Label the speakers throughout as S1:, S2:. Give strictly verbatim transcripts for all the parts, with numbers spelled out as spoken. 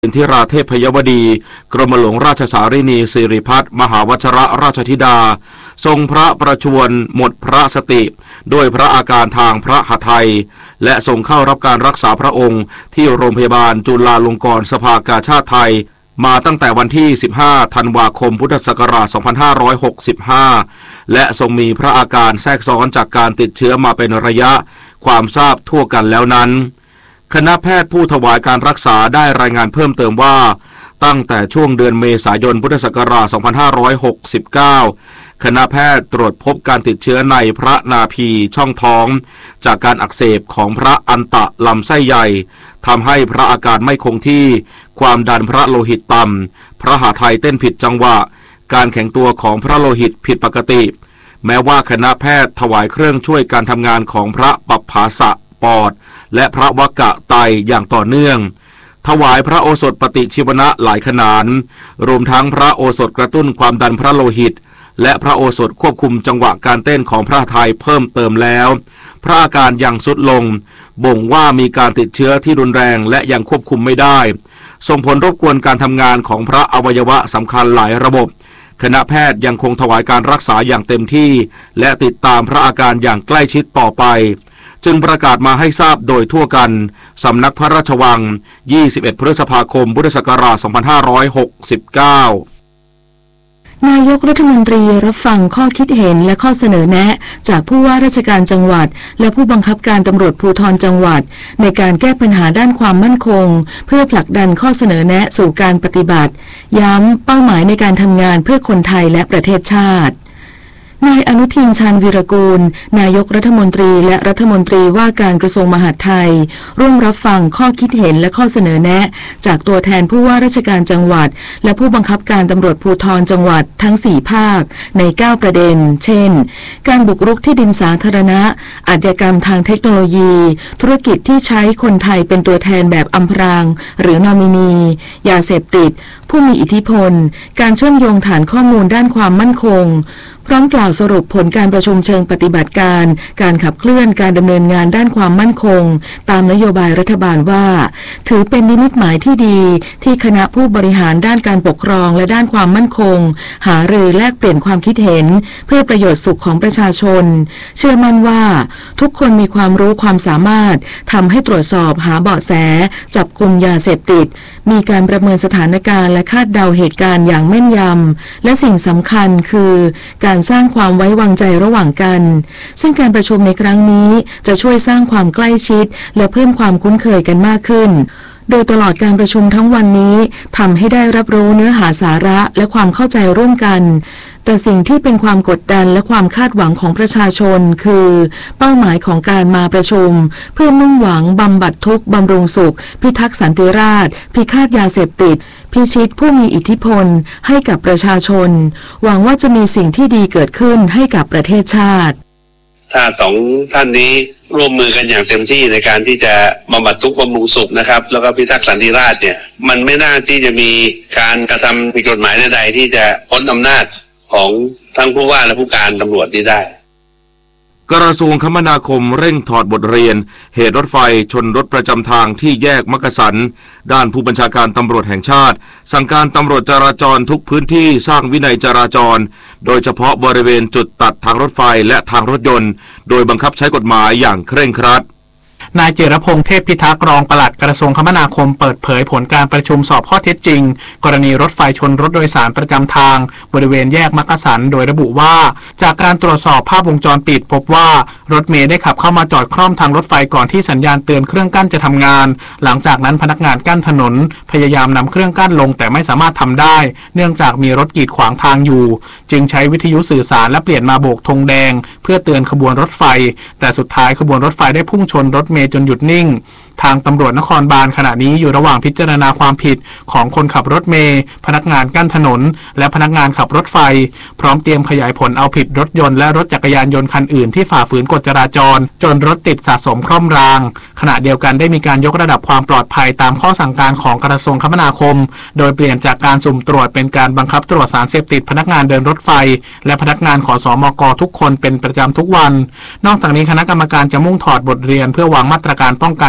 S1: เป็นธิราเทพยวดีกรมหลวงราชสารินีสิริพัฒน์มหาวชรราชธิดาทรงพระประชวรหมดพระสติด้วยพระอาการทางพระหทัยและทรงเข้ารับการรักษาพระองค์ที่โรงพยาบาลจุฬาลงกรณ์สภากาชาดไทยมาตั้งแต่วันที่สิบห้าธันวาคมพุทธศักราชสองพันห้าร้อยหกสิบห้าและทรงมีพระอาการแทรกซ้อนจากการติดเชื้อมาเป็นระยะความทราบทั่วกันแล้วนั้นคณะแพทย์ผู้ถวายการรักษาได้รายงานเพิ่มเติมว่าตั้งแต่ช่วงเดือนเมษายนพุทธศักราชสองพันห้าร้อยหกสิบเก้าคณะแพทย์ตรวจพบการติดเชื้อในพระนาภีช่องท้องจากการอักเสบของพระอันตะลำไส้ใหญ่ทำให้พระอาการไม่คงที่ความดันพระโลหิตต่ำพระหฤทัยเต้นผิดจังหวะการแข็งตัวของพระโลหิตผิดปกติแม้ว่าคณะแพทย์ถวายเครื่องช่วยการทำงานของพระปัปภาสะปอดและพระวกะไตอย่างต่อเนื่องถวายพระโอสถปฏิชีวนะหลายขนานรวมทั้งพระโอสถกระตุ้นความดันพระโลหิตและพระโอสถควบคุมจังหวะการเต้นของพระหฤทัยเพิ่มเติมแล้วพระอาการยังทรุดลงบ่งว่ามีการติดเชื้อที่รุนแรงและยังควบคุมไม่ได้ส่งผลรบกวนการทำงานของพระอวัยวะสำคัญหลายระบบคณะแพทย์ยังคงถวายการรักษาอย่างเต็มที่และติดตามพระอาการอย่างใกล้ชิดต่อไปจึงประกาศมาให้ทราบโดยทั่วกันสำนักพระราชวังยี่สิบเอ็ดพฤษภาคมพุทธศักราชสองพันห้าร้อยหกสิบเก้าน
S2: ายกรัฐมนตรีรับฟังข้อคิดเห็นและข้อเสนอแนะจากผู้ว่าราชการจังหวัดและผู้บังคับการตำรวจภูธรจังหวัดในการแก้ปัญหาด้านความมั่นคงเพื่อผลักดันข้อเสนอแนะสู่การปฏิบัติย้ำเป้าหมายในการทำงานเพื่อคนไทยและประเทศชาตินายอนุทินชาญวีรกูลนายกรัฐมนตรีและรัฐมนตรีว่าการกระทรวงมหาดไทยร่วมรับฟังข้อคิดเห็นและข้อเสนอแนะจากตัวแทนผู้ว่าราชการจังหวัดและผู้บังคับการตำรวจภูธรจังหวัดทั้งสี่ภาคในเก้าประเด็นเช่นการบุกรุกที่ดินสาธารณะอาชญากรรมทางเทคโนโลยีธุรกิจที่ใช้คนไทยเป็นตัวแทนแบบอำพรางหรือนอมินียาเสพติดผู้มีอิทธิพลการเชื่อมโยงฐานข้อมูลด้านความมั่นคงพร้อมกล่าวสรุปผลการประชุมเชิงปฏิบัติการการขับเคลื่อนการดำเนินงานด้านความมั่นคงตามนโยบายรัฐบาลว่าถือเป็นนิมิตหมายที่ดีที่คณะผู้บริหารด้านการปกครองและด้านความมั่นคงหารือแลกเปลี่ยนความคิดเห็นเพื่อประโยชน์สุขของประชาชนเชื่อมั่นว่าทุกคนมีความรู้ความสามารถทำให้ตรวจสอบหาเบาะแสจับกุมยาเสพติดมีการประเมินสถานการณ์และคาดเดาเหตุการณ์อย่างแม่นยำและสิ่งสำคัญคือการสร้างความไว้วางใจระหว่างกันซึ่งการประชุมในครั้งนี้จะช่วยสร้างความใกล้ชิดและเพิ่มความคุ้นเคยกันมากขึ้นโดยตลอดการประชุมทั้งวันนี้ทำให้ได้รับรู้เนื้อหาสาระและความเข้าใจร่วมกันแต่สิ่งที่เป็นความกดดันและความคาดหวังของประชาชนคือเป้าหมายของการมาประชุมเพื่อมุ่งหวังบำบัดทุกข์บำรุงสุขพิทักษ์สันติราษฎร์พิฆาตยาเสพติดพิชิตผู้มีอิทธิพลให้กับประชาชนหวังว่าจะมีสิ่งที่ดีเกิดขึ้นให้กับประเทศชาติ
S3: ถ้าสองท่านนี้ร่วมมือกันอย่างเต็มที่ในการที่จะบำบัดทุกข์บำรุงสุขนะครับแล้วก็พิทักษ์สันติราษฎร์เนี่ยมันไม่น่าที่จะมีการกระทำผิดกฎหมายใดๆที่จะพ้นอำนาจของทั้งผู้ว่าและผู้การตำรวจนี้ได้
S1: กระทรวงคมนาคมเร่งถอดบทเรียนเหตุรถไฟชนรถประจำทางที่แยกมักกะสันด้านผู้บัญชาการตำรวจแห่งชาติสั่งการตำรวจจราจรทุกพื้นที่สร้างวินัยจราจรโดยเฉพาะบริเวณจุดตัดทางรถไฟและทางรถยนต์โดยบังคับใช้กฎหมายอย่างเคร่งครัด
S4: นายเจรพงษ์เทพพิทักษ์รองปลัดกระทรวงคมนาคมเปิดเผยผลการประชุมสอบข้อเท็จจริงกรณีรถไฟชนรถโดยสารประจำทางบริเวณแยกมักกะสันโดยระบุว่าจากการตรวจสอบภาพวงจรปิดพบว่ารถเมล์ได้ขับเข้ามาจอดคล่อมทางรถไฟก่อนที่สัญญาณเตือนเครื่องกั้นจะทำงานหลังจากนั้นพนักงานกั้นถนนพยายามนำเครื่องกั้นลงแต่ไม่สามารถทำได้เนื่องจากมีรถกีดขวางทางอยู่จึงใช้วิทยุสื่อสารและเปลี่ยนมาโบกธงแดงเพื่อเตือนขบวนรถไฟแต่สุดท้ายขบวนรถไฟได้พุ่งชนรถเมล์จนหยุดนิ่งทางตำรวจนครบาลขณะนี้อยู่ระหว่างพิจารณาความผิดของคนขับรถเมล์พนักงานกั้นถนนและพนักงานขับรถไฟพร้อมเตรียมขยายผลเอาผิดรถยนต์และรถจักรยานยนต์คันอื่นที่ฝ่าฝืนกฎจราจรจนรถติดสะสมคร่อมรางขณะเดียวกันได้มีการยกระดับความปลอดภัยตามข้อสั่งการของกระทรวงคมนาคมโดยเปลี่ยนจากการสุ่มตรวจเป็นการบังคับตรวจสารเสพติดพนักงานเดินรถไฟและพนักงานขสมกทุกคนเป็นประจำทุกวันนอกจากนี้คณะกรรมการจะมุ่งถอดบทเรียนเพื่อวางมาตรการป้องกันเชิงระบบ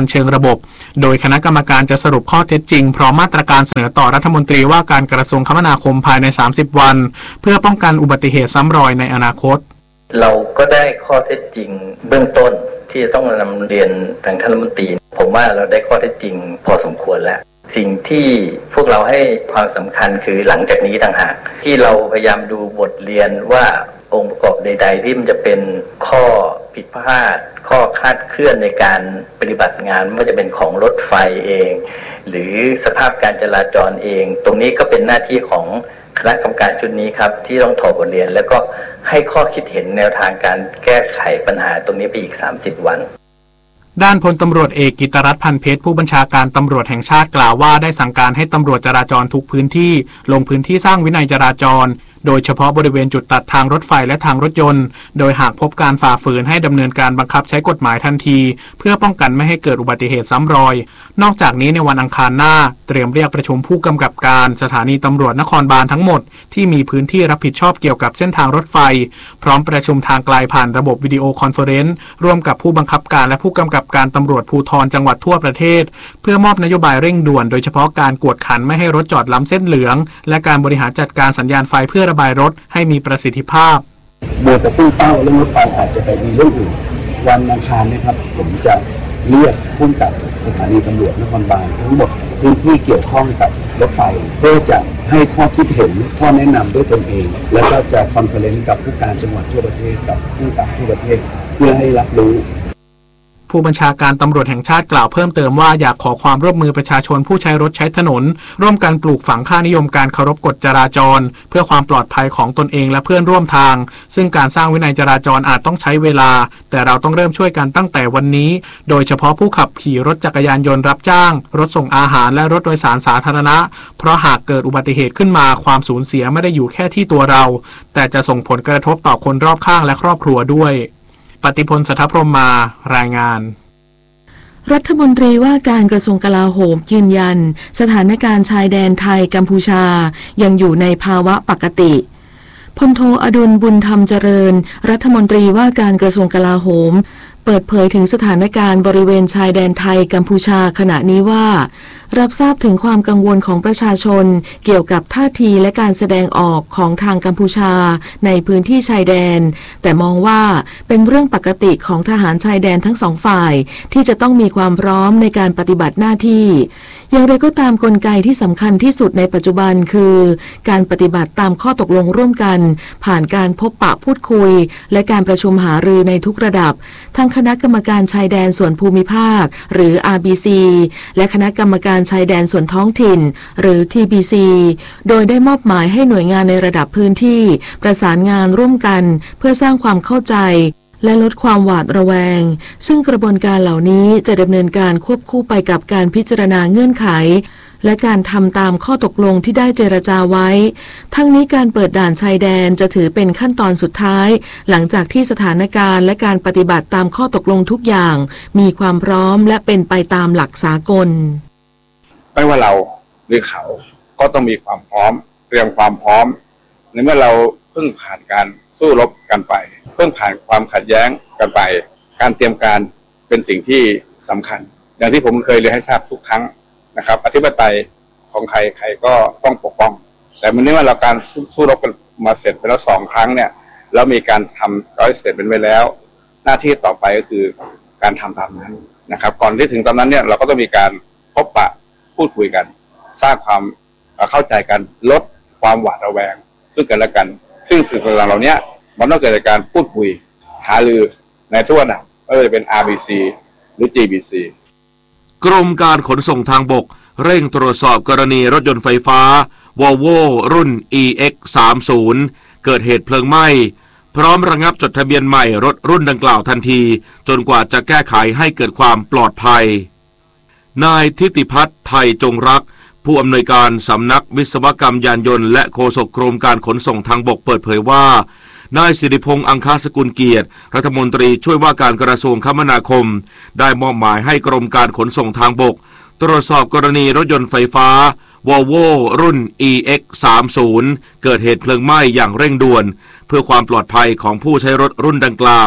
S4: บบโดยคณะกรรมการจะสรุปข้อเท็จจริงพร้อมมาตรการเสนอต่อรัฐมนตรีว่าการกระทรวงคมนาคมภายในสามสิบวันเพื่อป้องกันอุบัติเหตุซ้ำรอยในอนาคต
S5: เราก็ได้ข้อเท็จจริงเบื้องต้นที่จะต้องนำเรียนทางท่านรัฐมนตรีผมว่าเราได้ข้อเท็จจริงพอสมควรแล้วสิ่งที่พวกเราให้ความสำคัญคือหลังจากนี้ต่างหากที่เราพยายามดูบทเรียนว่าองค์ประกอบใดๆที่มันจะเป็นข้อผิดพลาดข้อคลาดเคลื่อนในการปฏิบัติงานไม่ว่าจะเป็นของรถไฟเองหรือสภาพการจราจรเองตรงนี้ก็เป็นหน้าที่ของคณะกรรมการชุดนี้ครับที่ต้องถอดบทเรียนแล้วก็ให้ข้อคิดเห็นแนวทางการแก้ไขปัญหาตรงนี้ไปอีกสามสิบวัน
S4: ด้านพลตำรวจเอกกิตรัตน์พันเพชรผู้บัญชาการตำรวจแห่งชาติกล่าวว่าได้สั่งการให้ตำรวจจราจรทุกพื้นที่ลงพื้นที่สร้างวินัยจราจรโดยเฉพาะบริเวณจุดตัดทางรถไฟและทางรถยนต์โดยหากพบการฝ่าฝืนให้ดำเนินการบังคับใช้กฎหมายทันทีเพื่อป้องกันไม่ให้เกิดอุบัติเหตุซ้ำรอยนอกจากนี้ในวันอังคารหน้าเตรียมเรียกประชุมผู้กำกับการสถานีตำรวจนครบาลทั้งหมดที่มีพื้นที่รับผิดชอบเกี่ยวกับเส้นทางรถไฟพร้อมประชุมทางไกลผ่านระบบวิดีโอคอนเฟอเรนซ์ร่วมกับผู้บังคับการและผู้กำกับการตำรวจภูธรจังหวัดทั่วประเทศเพื่อมอบนโยบายเร่งด่วนโดยเฉพาะการกวดขันไม่ให้รถจอดล้ำเส้นเหลืองและการบริหารจัดการสัญญาณไฟเพื่อระบายรถให้มีประสิทธิภาพ
S6: โดยแต่พุ่งเป้าเรื่องรถไฟอาจจะไปมีเรื่องอื่นวันอังคารนะครับผมจะเรียกผู้กำกับสถานีตำรวจนครบาลทั้งหมดพื้นที่เกี่ยวข้องกับรถไฟเพื่อจะให้ข้อคิดเห็นข้อแนะนำด้วยตนเองแล้วก็จะคอนเฟอเรนซ์กับผู้การจังหวัดทั่วประเทศกับผู้กำกับทั่วประเทศเพื่อให้รับรู้
S4: ผู้บัญชาการตำรวจแห่งชาติกล่าวเพิ่มเติมว่าอยากขอความร่วมมือประชาชนผู้ใช้รถใช้ถนนร่วมกันปลูกฝังค่านิยมการเคารพกฎจราจรเพื่อความปลอดภัยของตนเองและเพื่อนร่วมทางซึ่งการสร้างวินัยจราจรอาจต้องใช้เวลาแต่เราต้องเริ่มช่วยกันตั้งแต่วันนี้โดยเฉพาะผู้ขับขี่รถจักรยานยนต์รับจ้างรถส่งอาหารและรถโดยสารสาธารณะเพราะหากเกิดอุบัติเหตุขึ้นมาความสูญเสียไม่ได้อยู่แค่ที่ตัวเราแต่จะส่งผลกระทบต่อคนรอบข้างและครอบครัวด้วยปฏิพล สัทธพรหมมารายงาน
S2: รัฐมนตรีว่าการกระทรวงกลาโหมยืนยันสถานการณ์ชายแดนไทยกัมพูชายังอยู่ในภาวะปกติพลโทอดุลบุญธรรมเจริญรัฐมนตรีว่าการกระทรวงกลาโหมเปิดเผยถึงสถานการณ์บริเวณชายแดนไทยกัมพูชาขณะนี้ว่ารับทราบถึงความกังวลของประชาชนเกี่ยวกับท่าทีและการแสดงออกของทางกัมพูชาในพื้นที่ชายแดนแต่มองว่าเป็นเรื่องปกติของทหารชายแดนทั้งสองฝ่ายที่จะต้องมีความพร้อมในการปฏิบัติหน้าที่อย่างไรก็ตามกลไกที่สำคัญที่สุดในปัจจุบันคือการปฏิบัติตามข้อตกลงร่วมกันผ่านการพบปะพูดคุยและการประชุมหารือในทุกระดับทั้งคณะกรรมการชายแดนส่วนภูมิภาคหรือ อาร์ บี ซี และคณะกรรมการชายแดนส่วนท้องถิ่นหรือ ที บี ซี โดยได้มอบหมายให้หน่วยงานในระดับพื้นที่ประสานงานร่วมกันเพื่อสร้างความเข้าใจและลดความหวาดระแวงซึ่งกระบวนการเหล่านี้จะดำเนินการควบคู่ไปกับการพิจารณาเงื่อนไขและการทำตามข้อตกลงที่ได้เจรจาไว้ทั้งนี้การเปิดด่านชายแดนจะถือเป็นขั้นตอนสุดท้ายหลังจากที่สถานการณ์และการปฏิบัติตามข้อตกลงทุกอย่างมีความพร้อมและเป็นไปตามหลักสากล
S7: ไม่ว่าเราหรือเขาก็ต้องมีความพร้อมเตรียมความพร้อมในเมื่อเราเพิ่งผ่านการสู้รบกันไปเพิ่งผ่านความขัดแย้งกันไปการเตรียมการเป็นสิ่งที่สำคัญอย่างที่ผมเคยเรียนให้ทราบทุกครั้งนะครับอธิปไตยของใครใครก็ต้องปกป้องแต่เมื่อเราการสู้รบกันมาเสร็จไปแล้วสองครั้งเนี่ยแล้วมีการทำร้อยเสร็จเป็นไว้แล้วหน้าที่ต่อไปก็คือการทำตามนั้นนะครับก่อนที่ถึงตอนนั้นเนี่ยเราก็ต้องมีการพบปะพูดคุยกันสร้างความเข้าใจกันลดความหวาดระแวงซึ่งกันและกันซึ่งสิ่งต่างๆเหล่านี้มันต้องเกิดจากการพูดคุยหารือในทุกระดับไม่ว่าจะเป็น อาร์ บี ซี หรือ จี บี ซี
S1: กรมการขนส่งทางบกเร่งตรวจสอบกรณีรถยนต์ไฟฟ้า Volvo รุ่น อี เอ็กซ์ สามสิบ เกิดเหตุเพลิงไหม้พร้อมระงับจดทะเบียนใหม่รถรุ่นดังกล่าวทันทีจนกว่าจะแก้ไขให้เกิดความปลอดภัยนายทิติพัฒน์ไทยจงรักผู้อำนวยการสำนักวิศวกรรมยานยนต์และโฆษกกรมการขนส่งทางบกเปิดเผยว่านายสิริพงษ์อังคสกุลเกียรติรัฐมนตรีช่วยว่าการกระทรวงคมนาคมได้มอบหมายให้กรมการขนส่งทางบกตรวจสอบกรณีรถยนต์ไฟฟ้า Volvo รุ่น อี เอ็กซ์ สามสิบ เกิดเหตุเพลิงไหม้อย่างเร่งด่วนเพื่อความปลอดภัยของผู้ใช้รถรุ่นดังกล่าว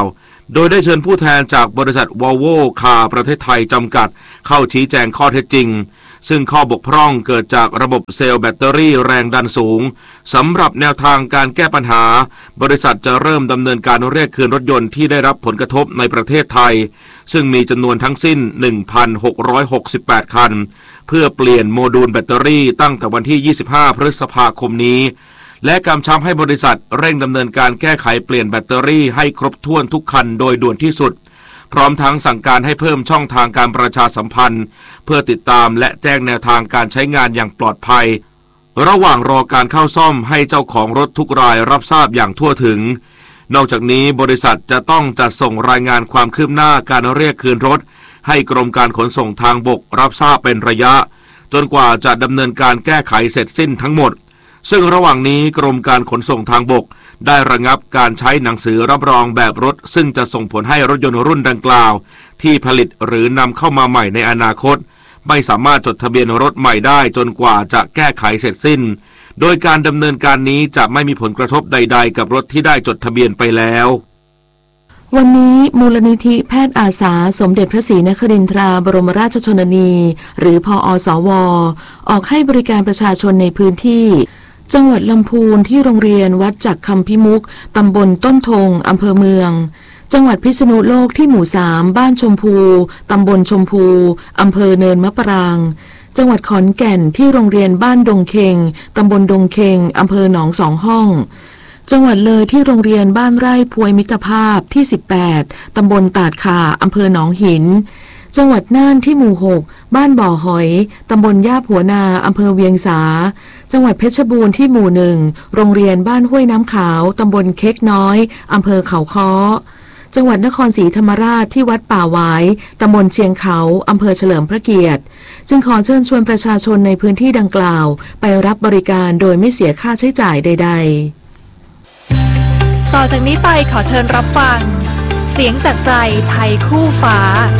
S1: โดยได้เชิญผู้แทนจากบริษัทวอลโวคาร์ประเทศไทยจำกัดเข้าชี้แจงข้อเท็จจริงซึ่งข้อบกพร่องเกิดจากระบบเซลล์แบตเตอรี่แรงดันสูงสำหรับแนวทางการแก้ปัญหาบริษัทจะเริ่มดำเนินการเรียกคืนรถยนต์ที่ได้รับผลกระทบในประเทศไทยซึ่งมีจำนวนทั้งสิ้น หนึ่งพันหกร้อยหกสิบแปด คันเพื่อเปลี่ยนโมดูลแบตเตอรี่ตั้งแต่วันที่ ยี่สิบห้า พฤษภาคมนี้และกำชับให้บริษัทเร่งดำเนินการแก้ไขเปลี่ยนแบตเตอรี่ให้ครบถ้วนทุกคันโดยด่วนที่สุดพร้อมทั้งสั่งการให้เพิ่มช่องทางการประชาสัมพันธ์เพื่อติดตามและแจ้งแนวทางการใช้งานอย่างปลอดภัยระหว่างรอการเข้าซ่อมให้เจ้าของรถทุกรายรับทราบอย่างทั่วถึงนอกจากนี้บริษัทจะต้องจัดส่งรายงานความคืบหน้าการเรียกคืนรถให้กรมการขนส่งทางบกรับทราบเป็นระยะจนกว่าจะดำเนินการแก้ไขเสร็จสิ้นทั้งหมดซึ่งระหว่างนี้กรมการขนส่งทางบกได้ระงับการใช้หนังสือรับรองแบบรถซึ่งจะส่งผลให้รถยนต์รุ่นดังกล่าวที่ผลิตหรือนำเข้ามาใหม่ในอนาคตไม่สามารถจดทะเบียนรถใหม่ได้จนกว่าจะแก้ไขเสร็จสิ้นโดยการดำเนินการนี้จะไม่มีผลกระทบใดๆกับรถที่ได้จดทะเบียนไปแล้ว
S2: วันนี้มูลนิธิแพทย์อาสาสมเด็จพระศรีนครินทราบรมราชชนนีหรือพอสวออกให้บริการประชาชนในพื้นที่จังหวัดลำพูนที่โรงเรียนวัดจักคำพิมุกตำบลต้นทงอำเภอเมืองจังหวัดพิษณุโลกที่หมู่สามบ้านชมพูตำบลชมพูอำเภอเนินมะปรางจังหวัดขอนแก่นที่โรงเรียนบ้านดงเคงตำบลดงเคงอำเภอหนองสองห้องจังหวัดเลยที่โรงเรียนบ้านไร่พวยมิตรภาพที่สิบแปดตำบลตาดข่าอำเภอหนองหินจังหวัดน่านที่หมู่หกบ้านบ่อหอยตำบลย่าผัวนาอำเภอเวียงสาจังหวัดเพชรบูรณ์ที่หมู่หนึ่งโรงเรียนบ้านห้วยน้ำขาวตำบลเค้กน้อยอำเภอเขาค้อจังหวัดนครศรีธรรมราชที่วัดป่าหวายตำบลเชียงเขาอำเภอเฉลิมพระเกียรติจึงขอเชิญชวนประชาชนในพื้นที่ดังกล่าวไปรับบริการโดยไม่เสียค่าใช้จ่ายใดๆ
S8: ต่อจากนี้ไปขอเชิญรับฟังเสียงจากใจไทยคู่ฟ้า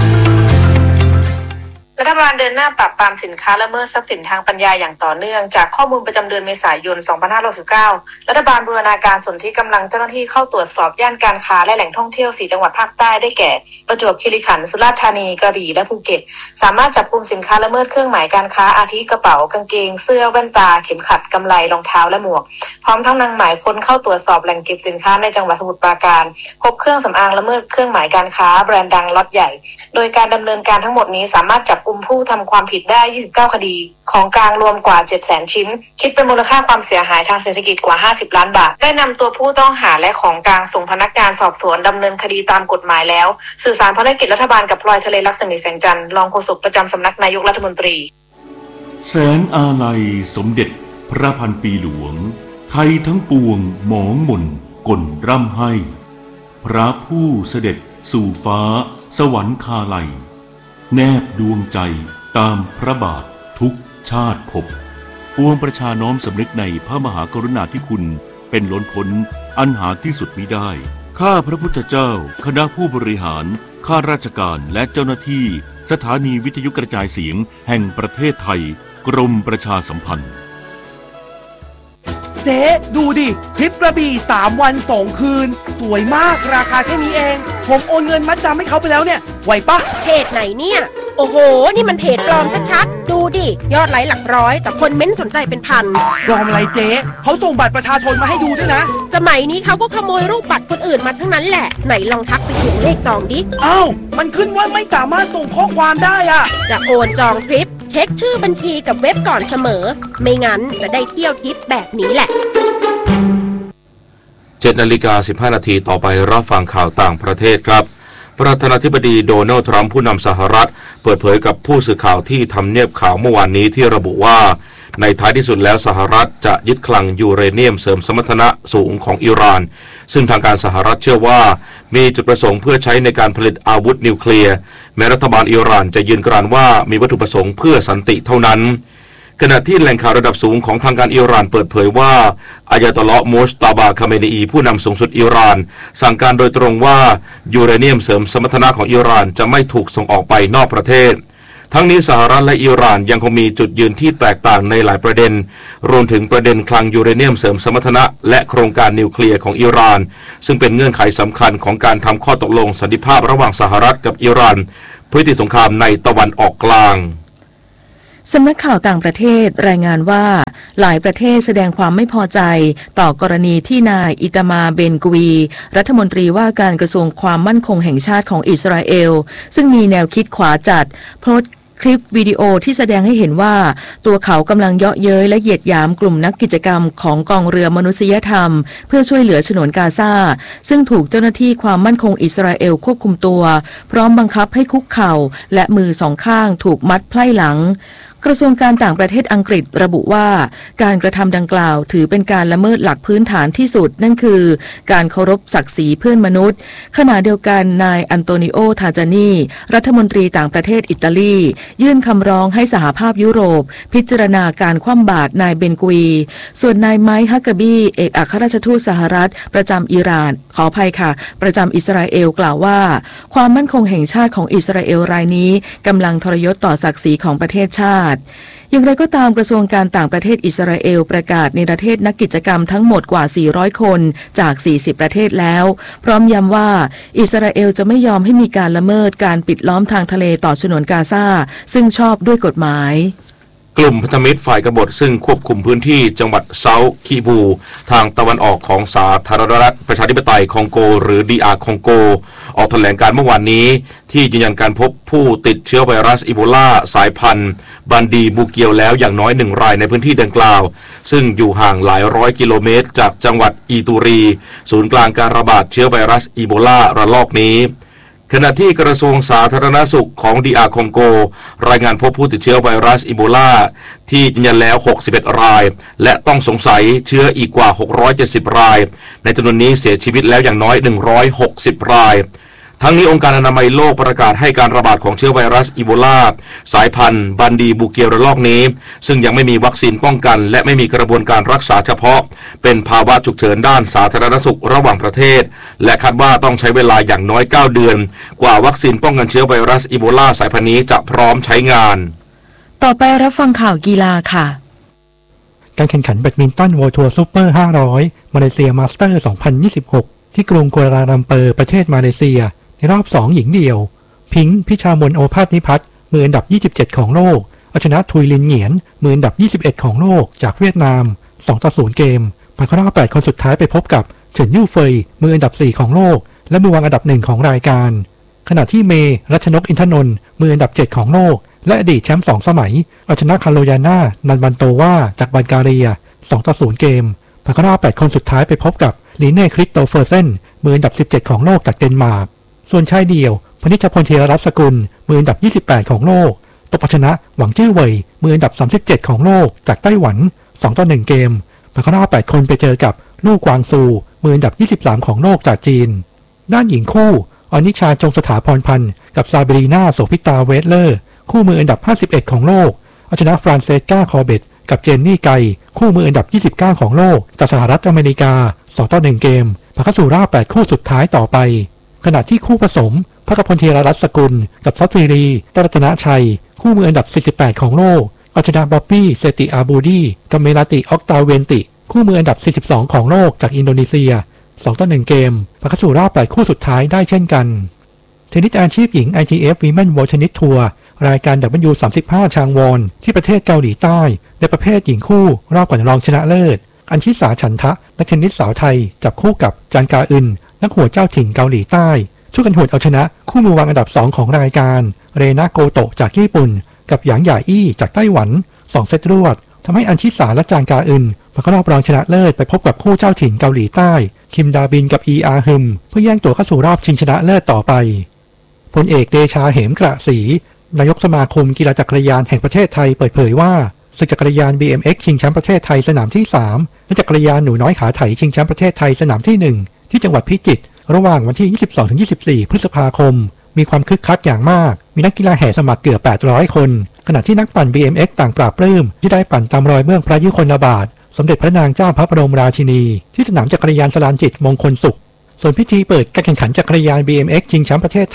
S9: รัฐบาลเดินหน้าปราบปรามสินค้าละเมิดทรัพย์สินทางปัญญาอย่างต่อเนื่องจากข้อมูลประจำเดือนเมษายน สองพันห้าร้อยหกสิบเก้า รัฐบาลบูรณาการส่วนที่กำลังเจ้าหน้าที่เข้าตรวจสอบย่านการค้าและแหล่งท่องเที่ยวสี่จังหวัดภาคใต้ได้แก่ประจวบคีรีขันธ์สุราษฎร์ธานีกระบี่และภูเก็ตสามารถจับกุมสินค้าละเมิดเครื่องหมายการค้าอาทิกระเป๋ากางเกงเสื้อแว่นตาเข็มขัดกำไลรองเท้าและหมวกพร้อมทั้งนำหมายค้นเข้าตรวจสอบแหล่งเก็บสินค้าในจังหวัดสมุทรปราการพบเครื่องสำอางละเมิดเครื่องหมายการค้าแบรนด์ดังล็อตใหญ่โดยการดำเนินการทั้งหมดนี้สามารถจับกุมผู้ทำความผิดได้ยี่สิบเก้าคดีของกลางรวมกว่า เจ็ดแสน ชิ้นคิดเป็นมูลค่าความเสียหายทางเศรษฐกิจกว่าห้าสิบล้านบาทได้นำตัวผู้ต้องหาและของกลางส่งพนักงานสอบสวนดำเนินคดีตามกฎหมายแล้วสื่อสารภารกิจรัฐบาลกับพลอยทะเลลักษมีแสงจันทร์รองโฆษกประจำสำนักนายกรัฐมนตรี
S10: แสนอาลัยสมเด็จพระพันปีหลวงไทยทั้งปวงหมองหม่นก่นร่ำให้พระผู้เสด็จสู่ฟ้าสวรรคาลัยแนบดวงใจตามพระบาททุกชาติภพปวงประชาน้อมสำนึกในพระมหากรุณาธิคุณเป็นล้นพ้นอันหาที่สุดมิได้ข้าพระพุทธเจ้าคณะผู้บริหารข้าราชการและเจ้าหน้าที่สถานีวิทยุกระจายเสียงแห่งประเทศไทยกรมประชาสัมพันธ์
S11: เจ๊ดูดิทริปกระบี่สามวันสองคืนสวยมากราคาแค่นี้เองผมโอนเงินมัดจำให้เขาไปแล้วเนี่ยไหวปะ
S12: เพจไหนเนี่ยโอ้โหนี่มันเพจปลอมชัดๆดูดิยอดไลค์หลักร้อยแต่คนเม้นสนใจเป็นพัน
S11: ปลอมอะไรเจ๊เขาส่งบัตรประชาชนมาให้ดูด้วยนะ
S12: สมัยนี้เขาก็ขโมยรูปบัตรคนอื่นมาทั้งนั้นแหละไหนลองทักไปถึงเลขจองดิ
S11: อ้าวมันขึ้นว่าไม่สามารถส่งข้อความได้อะ
S12: จะโอนจองทริปเช็คชื่อบัญชีกับเว็บก่อนเสมอไม่งั้นจะได้เที่ยวทริปแบบนี้แหละ
S1: เจ็ดนาฬิกาสิบห้านาทีต่อไปรับฟังข่าวต่างประเทศครับประธานาธิบดีโดนัลด์ทรัมป์ผู้นำสหรัฐเปิดเผยกับผู้สื่อข่าวที่ทำเนียบขาวเมื่อวานนี้ที่ระบุว่าในท้ายที่สุดแล้วสหรัฐจะยึดคลังยูเรเนียมเสริมสมรรถนะสูงของอิหร่านซึ่งทางการสหรัฐเชื่อว่ามีจุดประสงค์เพื่อใช้ในการผลิตอาวุธนิวเคลียร์แม้รัฐบาลอิหร่านจะยืนกรานว่ามีวัตถุประสงค์เพื่อสันติเท่านั้นขณะที่แหล่งข่าวระดับสูงของทางการอิหร่านเปิดเผยว่าอายาตอลลอฮ์โมชตาบาคาเมนีผู้นำสูงสุดอิหร่านสั่งการโดยตรงว่ายูเรเนียมเสริมสมรรถนะของอิหร่านจะไม่ถูกส่งออกไปนอกประเทศทั้งนี้สหรัฐและอิหร่านยังคงมีจุดยืนที่แตกต่างในหลายประเด็นรวมถึงประเด็นคลังยูเรเนียมเสริมสมรรถนะและโครงการนิวเคลียร์ของอิหร่านซึ่งเป็นเงื่อนไขสำคัญของการทำข้อตกลงสันติภาพระหว่างสหรัฐกับอิหร่านเพื่อยุติสงครามในตะวันออกกลาง
S2: สำนักข่าวต่างประเทศรายงานว่าหลายประเทศแสดงความไม่พอใจต่อกรณีที่นายอิตามาเบนกวีรัฐมนตรีว่าการกระทรวงความมั่นคงแห่งชาติของอิสราเอลซึ่งมีแนวคิดขวาจัดโพสต์คลิปวิดีโอที่แสดงให้เห็นว่าตัวเขากำลังเยาะเย้ยและเหยียดหยามกลุ่มนักกิจกรรมของกองเรือมนุษยธรรมเพื่อช่วยเหลือฉนวนกาซาซึ่งถูกเจ้าหน้าที่ความมั่นคงอิสราเอลควบคุมตัวพร้อมบังคับให้คุกเข่าและมือสองข้างถูกมัดไพร่หลังกระทรวงการต่างประเทศอังกฤษระบุว่าการกระทำดังกล่าวถือเป็นการละเมิดหลักพื้นฐานที่สุดนั่นคือการเคารพศักดิ์ศรีเพื่อนมนุษย์ขณะเดียวกันนายอันโตนิโอทาจานีรัฐมนตรีต่างประเทศอิตาลียื่นคำร้องให้สหภาพยุโรปพิจารณาการคว่ำบาตรนายเบนกวีส่วนนายไมค์ฮักกาบีเอกอัครราชทูตสหรัฐประจำอิหร่านขออภัยค่ะประจำอิสราเอลกล่าวว่าความมั่นคงแห่งชาติของอิสราเอลรายนี้กำลังทรยศต่อศักดิ์ศรีของประเทศชาติอย่างไรก็ตามกระทรวงการต่างประเทศอิสราเอลประกาศนิรเทศนักกิจกรรมทั้งหมดกว่าสี่ร้อยคนจากสี่สิบประเทศแล้วพร้อมย้ำว่าอิสราเอลจะไม่ยอมให้มีการละเมิดการปิดล้อมทางทะเลต่อฉนวนกาซาซึ่งชอบด้วยกฎหมาย
S1: กลุ่มพันธมิตรฝ่ายกบฏซึ่งควบคุมพื้นที่จังหวัดเซาท์คิวูทางตะวันออกของสาธารณรัฐประชาธิปไตยคองโกหรือ ดี อาร์ คองโกออกแถลงการเมื่อวานนี้ที่ยืนยันการพบผู้ติดเชื้อไวรัสอีโบลาสายพันธุ์บันดีบูเกียวแล้วอย่างน้อยหนึ่งรายในพื้นที่ดังกล่าวซึ่งอยู่ห่างหลายร้อยกิโลเมตรจากจังหวัดอีตูรีศูนย์กลางการระบาดเชื้อไวรัสอีโบลาระลอกนี้ขณะที่กระทรวงสาธารณสุขของ ดี อาร์ คองโกรายงานพบผู้ติดเชื้อไวรัสอีโบลาที่ยืนยันแล้วหกสิบเอ็ดรายและต้องสงสัยเชื้ออีกกว่าหกร้อยเจ็ดสิบรายในจำนวนนี้เสียชีวิตแล้วอย่างน้อยหนึ่งร้อยหกสิบรายทั้งนี้องค์การอนามัยโลกประกาศให้การระบาดของเชื้อไวรัสอีโบลาสายพันธุ์บันดีบูเกียวระลอกนี้ซึ่งยังไม่มีวัคซีนป้องกันและไม่มีกระบวนการรักษาเฉพาะเป็นภาวะฉุกเฉินด้านสาธารณสุขระหว่างประเทศและคาดว่าต้องใช้เวลาอย่างน้อยเก้าเดือนกว่าวัคซีนป้องกันเชื้อไวรัสอีโบลาสายพันธุ์นี้จะพร้อมใช้งาน
S2: ต่อไปรับฟังข่าวกีฬาค่ะ
S13: การแข่งขันแบดมินตันเวิลด์ทัวร์ซูเปอร์ห้าร้อยมาเลเซียมาสเตอร์สองพันยี่สิบหกที่กรุงกัวลาลัมเปอร์ประเทศมาเลเซียในรอบสองหญิงเดี่ยวพิงค์พิชามนโอภาสนิพัฒน์มืออันดับยี่สิบเจ็ดของโลกเอาชนะทุยลินเหงียนมืออันดับยี่สิบเอ็ดของโลกจากเวียดนามสองต่อศูนย์เกมผ่านเข้ารอบแปดคนสุดท้ายไปพบกับเฉินยู่เฟยมืออันดับสี่ของโลกและมือวางอันดับหนึ่งของรายการขณะที่เมรัชนกอินทนนท์มืออันดับเจ็ดของโลกและอดีตแชมป์สองสมัยเอาชนะคาโลยาน่านันบันโตวาจากบัลแกเรียสองต่อศูนย์เกมผ่านเข้ารอบแปดคนสุดท้ายไปพบกับลีเน่คริสโตเฟอร์เซนมืออันดับสิบเจ็ดของโลกจากเดนมาร์กส่วนชายเดี่ยวพนิชพลธีรรัตน์สกุลมืออันดับยี่สิบแปดของโลกตบชนะหวังจื้อเหวยมืออันดับสามสิบเจ็ดของโลกจากไต้หวันสองต่อหนึ่งเกมผ่านเข้ารอบแปดคนไปเจอกับลู่กวางซูมืออันดับยี่สิบสามของโลกจากจีนด้านหญิงคู่อนิชาจงสถาพรพันธ์กับซาเบรีนาโสภิตาเวสเลอร์คู่มืออันดับห้าสิบเอ็ดของโลกเอาชนะฟรานเซสกาคอร์เบตกับเจนนี่ไกคู่มืออันดับยี่สิบเก้าของโลกจากสหรัฐอเมริกาสองต่อหนึ่งเกมผ่านเข้าสู่รอบแปดคู่สุดท้ายต่อไปขณะที่คู่ผสมภคพลธีรรัตน์สกุลกับซัตซีรีรัตนชัยคู่มืออันดับสี่สิบแปดของโลกเอาชนะบ๊อบบี้เซติอาบูดีกับเมลาติออกตาเวนติคู่มืออันดับสี่สิบสองของโลกจากอินโดนีเซียสองต่อหนึ่งเกมผ่านเข้าสู่รอบแปดคู่สุดท้ายได้เช่นกันเทนนิสอาชีพหญิง ไอ ที เอฟ Women World Tennis Tour รายการ ดับเบิลยู สามสิบห้า ชางวอนที่ประเทศเกาหลีใต้ในประเภทหญิงคู่รอบก่อนรองชนะเลิศอัญชิสาฉันทะนักเทนนิสสาวไทยจับคู่กับจางกาอึนนักหัวเจ้าถิ่นเกาหลีใต้ช่วยกันหวดเอาชนะคู่มือวางอันดับสองของรายการเรนาโกโตะจากญี่ปุ่นกับหยางหย่าอี้จากไต้หวันสองเซตรวดทำให้อัญชิสาและจางกาอึนผ่านเข้ารอบรองชนะเลิศไปพบกับคู่เจ้าถิ่นเกาหลีใต้คิมดาบินกับอีอาฮึมเพื่อแย่งตัวเข้าสู่รอบชิงชนะเลิศต่อไปพลเอกเดชาเหมกระศรีนายกสมาคมกีฬาจักรยานแห่งประเทศไทยเปิดเผยว่าศึกจักรยาน บี เอ็ม เอ็กซ์ ชิงแชมป์ประเทศไทยสนามที่สามและจักรยานหนูน้อยขาไถชิงแชมป์ประเทศไทยสนามที่หนึ่งที่จังหวัดพิจิตรระหว่างวันที่ ยี่สิบสองถึงยี่สิบสี่ พฤษภาคมมีความคึกคักอย่างมากมีนักกีฬาแห่สมัครเกือบแปดร้อยคนขณะที่นักปั่น บี เอ็ม เอ็กซ์ ต่างปราบปลื้มที่ได้ปั่นตามรอยเบื้องพระยุคลบาทสมเด็จพระนางเจ้าพระบรมราชินีที่สนามจักรยานสลานจิตมงคลสุขส่วนพิธีเปิดการแข่งขันจักรยาน บี เอ็ม เอ็กซ์ ชิงแชมป์ประเทศไทย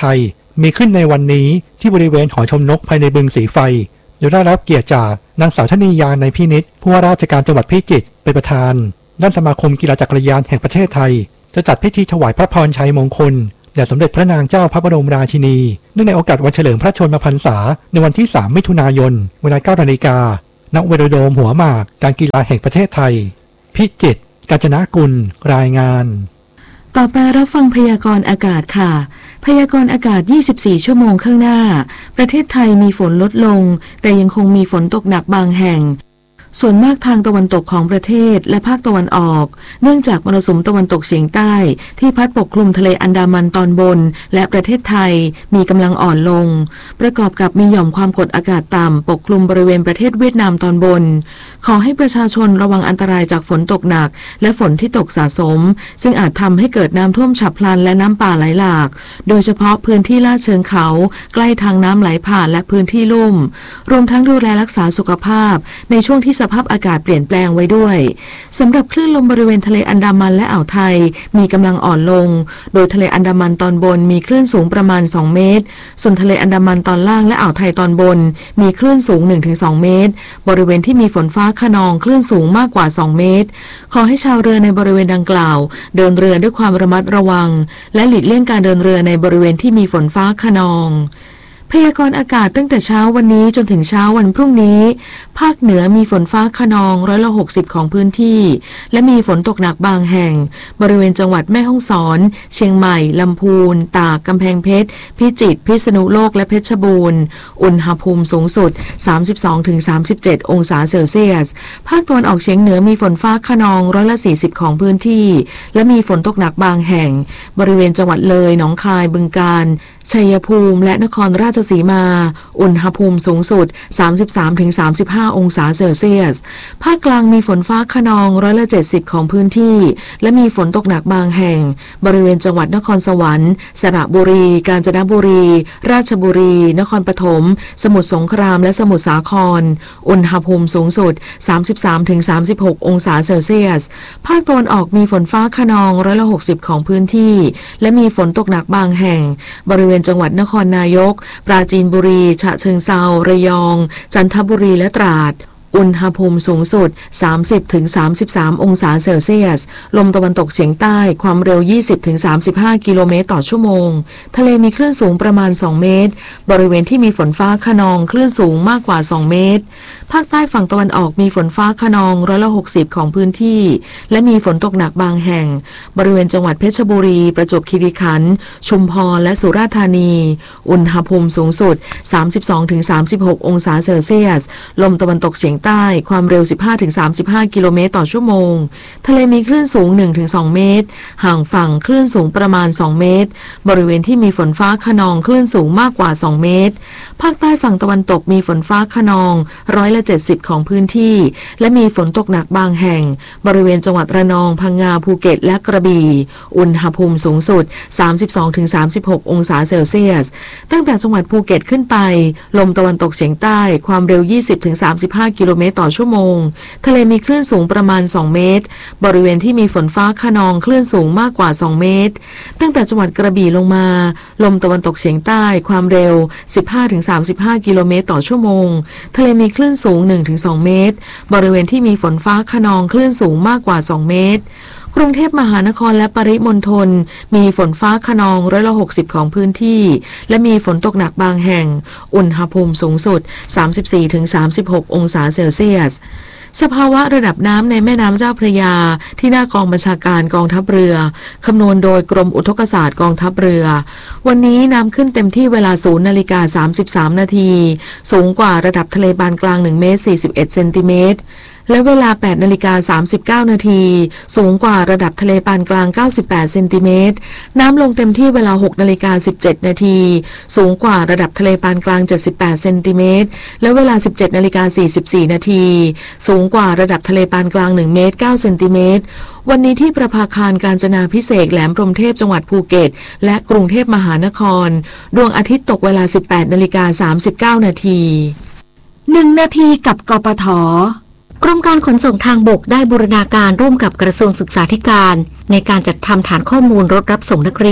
S13: มีขึ้นในวันนี้ที่บริเวณหอชมนกภายในบึงสีไฟโดยได้รับเกียรติจากนางสาวธนียาในพินิจผู้ว่าราชการจังหวัดพิจิตรเป็นประธานด้านสมาคมกีฬาจักรยานแห่งประเทศไทยจะจัดพิธีถวายพระพรชัยมงคลแด่สมเด็จพระนางเจ้าพระบรมราชินีเนื่องในโอกาสวันเฉลิมพระชนมพรรษาในวันที่สามมิถุนายนเวลาเก้านาฬิกาณเวโรโดมหัวหมากการกีฬาแห่งประเทศไทยพิจิตรกาญจนกุลรายงาน
S2: ต่อไปรับฟังพยากรณ์อากาศค่ะพยากรณ์อากาศยี่สิบสี่ชั่วโมงข้างหน้าประเทศไทยมีฝนลดลงแต่ยังคงมีฝนตกหนักบางแห่งส่วนมากทางตะวันตกของประเทศและภาคตะวันออกเนื่องจากมรสุมตะวันตกเฉียงใต้ที่พัดปกคลุมทะเลอันดามันตอนบนและประเทศไทยมีกำลังอ่อนลงประกอบกับมีหย่อมความกดอากาศต่ำปกคลุมบริเวณประเทศเวียดนามตอนบนขอให้ประชาชนระวังอันตรายจากฝนตกหนักและฝนที่ตกสะสมซึ่งอาจทำให้เกิดน้ำท่วมฉับพลันและน้ำป่าไหลหลากโดยเฉพาะพื้นที่ลาดเชิงเขาใกล้ทางน้ำไหลผ่านและพื้นที่ลุ่มรวมทั้งดูแลรักษาสุขภาพในช่วงที่สภาพอากาศเปลี่ยนแปลงไว้ด้วยสำหรับคลื่นลมบริเวณทะเลอันดามันและอ่าวไทยมีกำลังอ่อนลงโดยทะเลอันดามันตอนบนมีคลื่นสูงประมาณสองเมตรส่วนทะเลอันดามันตอนล่างและอ่าวไทยตอนบนมีคลื่นสูง หนึ่งถึงสอง เมตรบริเวณที่มีฝนฟ้าคะนองคลื่นสูงมากกว่าสองเมตรขอให้ชาวเรือในบริเวณดังกล่าวเดินเรือด้วยความระมัดระวังและหลีกเลี่ยงการเดินเรือในบริเวณที่มีฝนฟ้าคะนองพยากรณ์อากาศตั้งแต่เช้าวันนี้จนถึงเช้าวันพรุ่งนี้ภาคเหนือมีฝนฟ้าคะนองร้อยละหกสิบของพื้นที่และมีฝนตกหนักบางแห่งบริเวณจังหวัดแม่ฮ่องสอนเชียงใหม่ลำพูนตากกำแพงเพชรพิจิตรพิษณุโลกและเพชรบูรณ์อุณหภูมิสูงสุด สามสิบสองถึงสามสิบเจ็ด องศาเซลเซียสภาคตะวันออกเฉียงเหนือมีฝนฟ้าคะนองร้อยละสี่สิบของพื้นที่และมีฝนตกหนักบางแห่งบริเวณจังหวัดเลยหนองคายบึงกาฬชัยภูมิและนครราชสีมาอุณหภูมิสูงสุด สามสิบสามถึงสามสิบห้า องศาเซลเซียสภาคกลางมีฝนฟ้าคะนองร้อยละเจ็ดสิบของพื้นที่และมีฝนตกหนักบางแห่งบริเวณจังหวัดนครสวรรค์สระบุรีกาญจนบุรีราชบุรีนครปฐมสมุทรสงครามและสมุทรสาครอุณหภูมิสูงสุด สามสิบสามถึงสามสิบหก องศาเซลเซียสภาคตะวันออกมีฝนฟ้าคะนองร้อยละหกสิบของพื้นที่และมีฝนตกหนักบางแห่งบริเวณจังหวัดนครนายกปราจีนบุรีฉะเชิงเทราระยองจันทบุรีและตราดอุณหภูมิสูงสุด สามสิบถึงสามสิบสาม องศาเซลเซียสลมตะวันตกเฉียงใต้ความเร็ว ยี่สิบถึงสามสิบห้า กิโลเมตรต่อชั่วโมงทะเลมีคลื่นสูงประมาณสองเมตรบริเวณที่มีฝนฟ้าคะนองคลื่นสูงมากกว่าสองเมตรภาคใต้ฝั่งตะวันออกมีฝนฟ้าคะนองร้อยละหกสิบของพื้นที่และมีฝนตกหนักบางแห่งบริเวณจังหวัดเพชรบุรีประจวบคีรีขันธ์ชุมพรและสุราษฎร์ธานีอุณหภูมิสูงสุด สามสิบสองถึงสามสิบหก องศาเซลเซียสลมตะวันตกเฉียงใต้ความเร็ว สิบห้าถึงสามสิบห้า กิโลเมตรต่อชั่วโมงทะเลมีคลื่นสูง หนึ่งถึงสอง เมตรห่างฝั่งคลื่นสูงประมาณสองเมตรบริเวณที่มีฝนฟ้าคะนองคลื่นสูงมากกว่าสองเมตรภาคใต้ฝั่งตะวันตกมีฝนฟ้าคะนองร้อยละเจ็ดสิบของพื้นที่และมีฝนตกหนักบางแห่งบริเวณจังหวัดระนองพังงาภูเก็ตและกระบี่อุณหภูมิสูงสุด สามสิบสองถึงสามสิบหก องศาเซลเซียสตั้งแต่จังหวัดภูเก็ตขึ้นไปลมตะวันตกเฉียงใต้ความเร็ว ยี่สิบถึงสามสิบห้า กิโลเมตรต่อชั่วโมงทะเลมีคลื่นสูงประมาณสองเมตรบริเวณที่มีฝนฟ้าคะนองคลื่นสูงมากกว่าสองเมตรตั้งแต่จังหวัดกระบี่ลงมาลมตะวันตกเฉียงใต้ความเร็ว สิบห้าถึงสามสิบห้า กิโลเมตรต่อชั่วโมงทะเลมีคลื่นสูง หนึ่งถึงสอง เมตรบริเวณที่มีฝนฟ้าคะนองคลื่นสูงมากกว่าสองเมตรกรุงเทพมหานครและปริมณฑลมีฝนฟ้าคะนองร้อยละหกสิบของพื้นที่และมีฝนตกหนักบางแห่งอุณหภูมิสูงสุด สามสิบสี่ถึงสามสิบหก องศาเซลเซียสสภาวะระดับน้ำในแม่น้ำเจ้าพระยาที่หน้ากองบัญชาการกองทัพเรือคำนวณโดยกรมอุทกศาสตร์กองทัพเรือวันนี้น้ำขึ้นเต็มที่เวลา ศูนย์นาฬิกาสามสิบสาม นาทีสูงกว่าระดับทะเลปานกลางหนึ่งเมตรสี่สิบเอ็ดเซนติเมตรและเวลา แปดนาฬิกาสามสิบเก้า นาทีสูงกว่าระดับทะเลปานกลางเก้าสิบแปดเซนติเมตรน้ำลงเต็มที่เวลา หกนาฬิกาสิบเจ็ด นาทีสูงกว่าระดับทะเลปานกลางเจ็ดสิบแปดเซนติเมตรและเวลา สิบเจ็ดนาฬิกาสี่สิบสี่ นาทีสูงกว่าระดับทะเลปานกลางหนึ่งเมตรเก้าเซนติเมตรวันนี้ที่ประภาคารกาญจนาภิเษกแหลมพรหมเทพจังหวัดภูเก็ตและกรุงเทพมหานครดวงอาทิตย์ตกเวลา สิบแปดนาฬิกาสามสิบเก้า นาที
S14: หนึ่งนาทีกับกปท.กรมการขนส่งทางบกได้บูรณาการร่วมกับกระทรวงศึกษาธิการในการจัดทำฐานข้อมูลรถรับส่งนักเรียน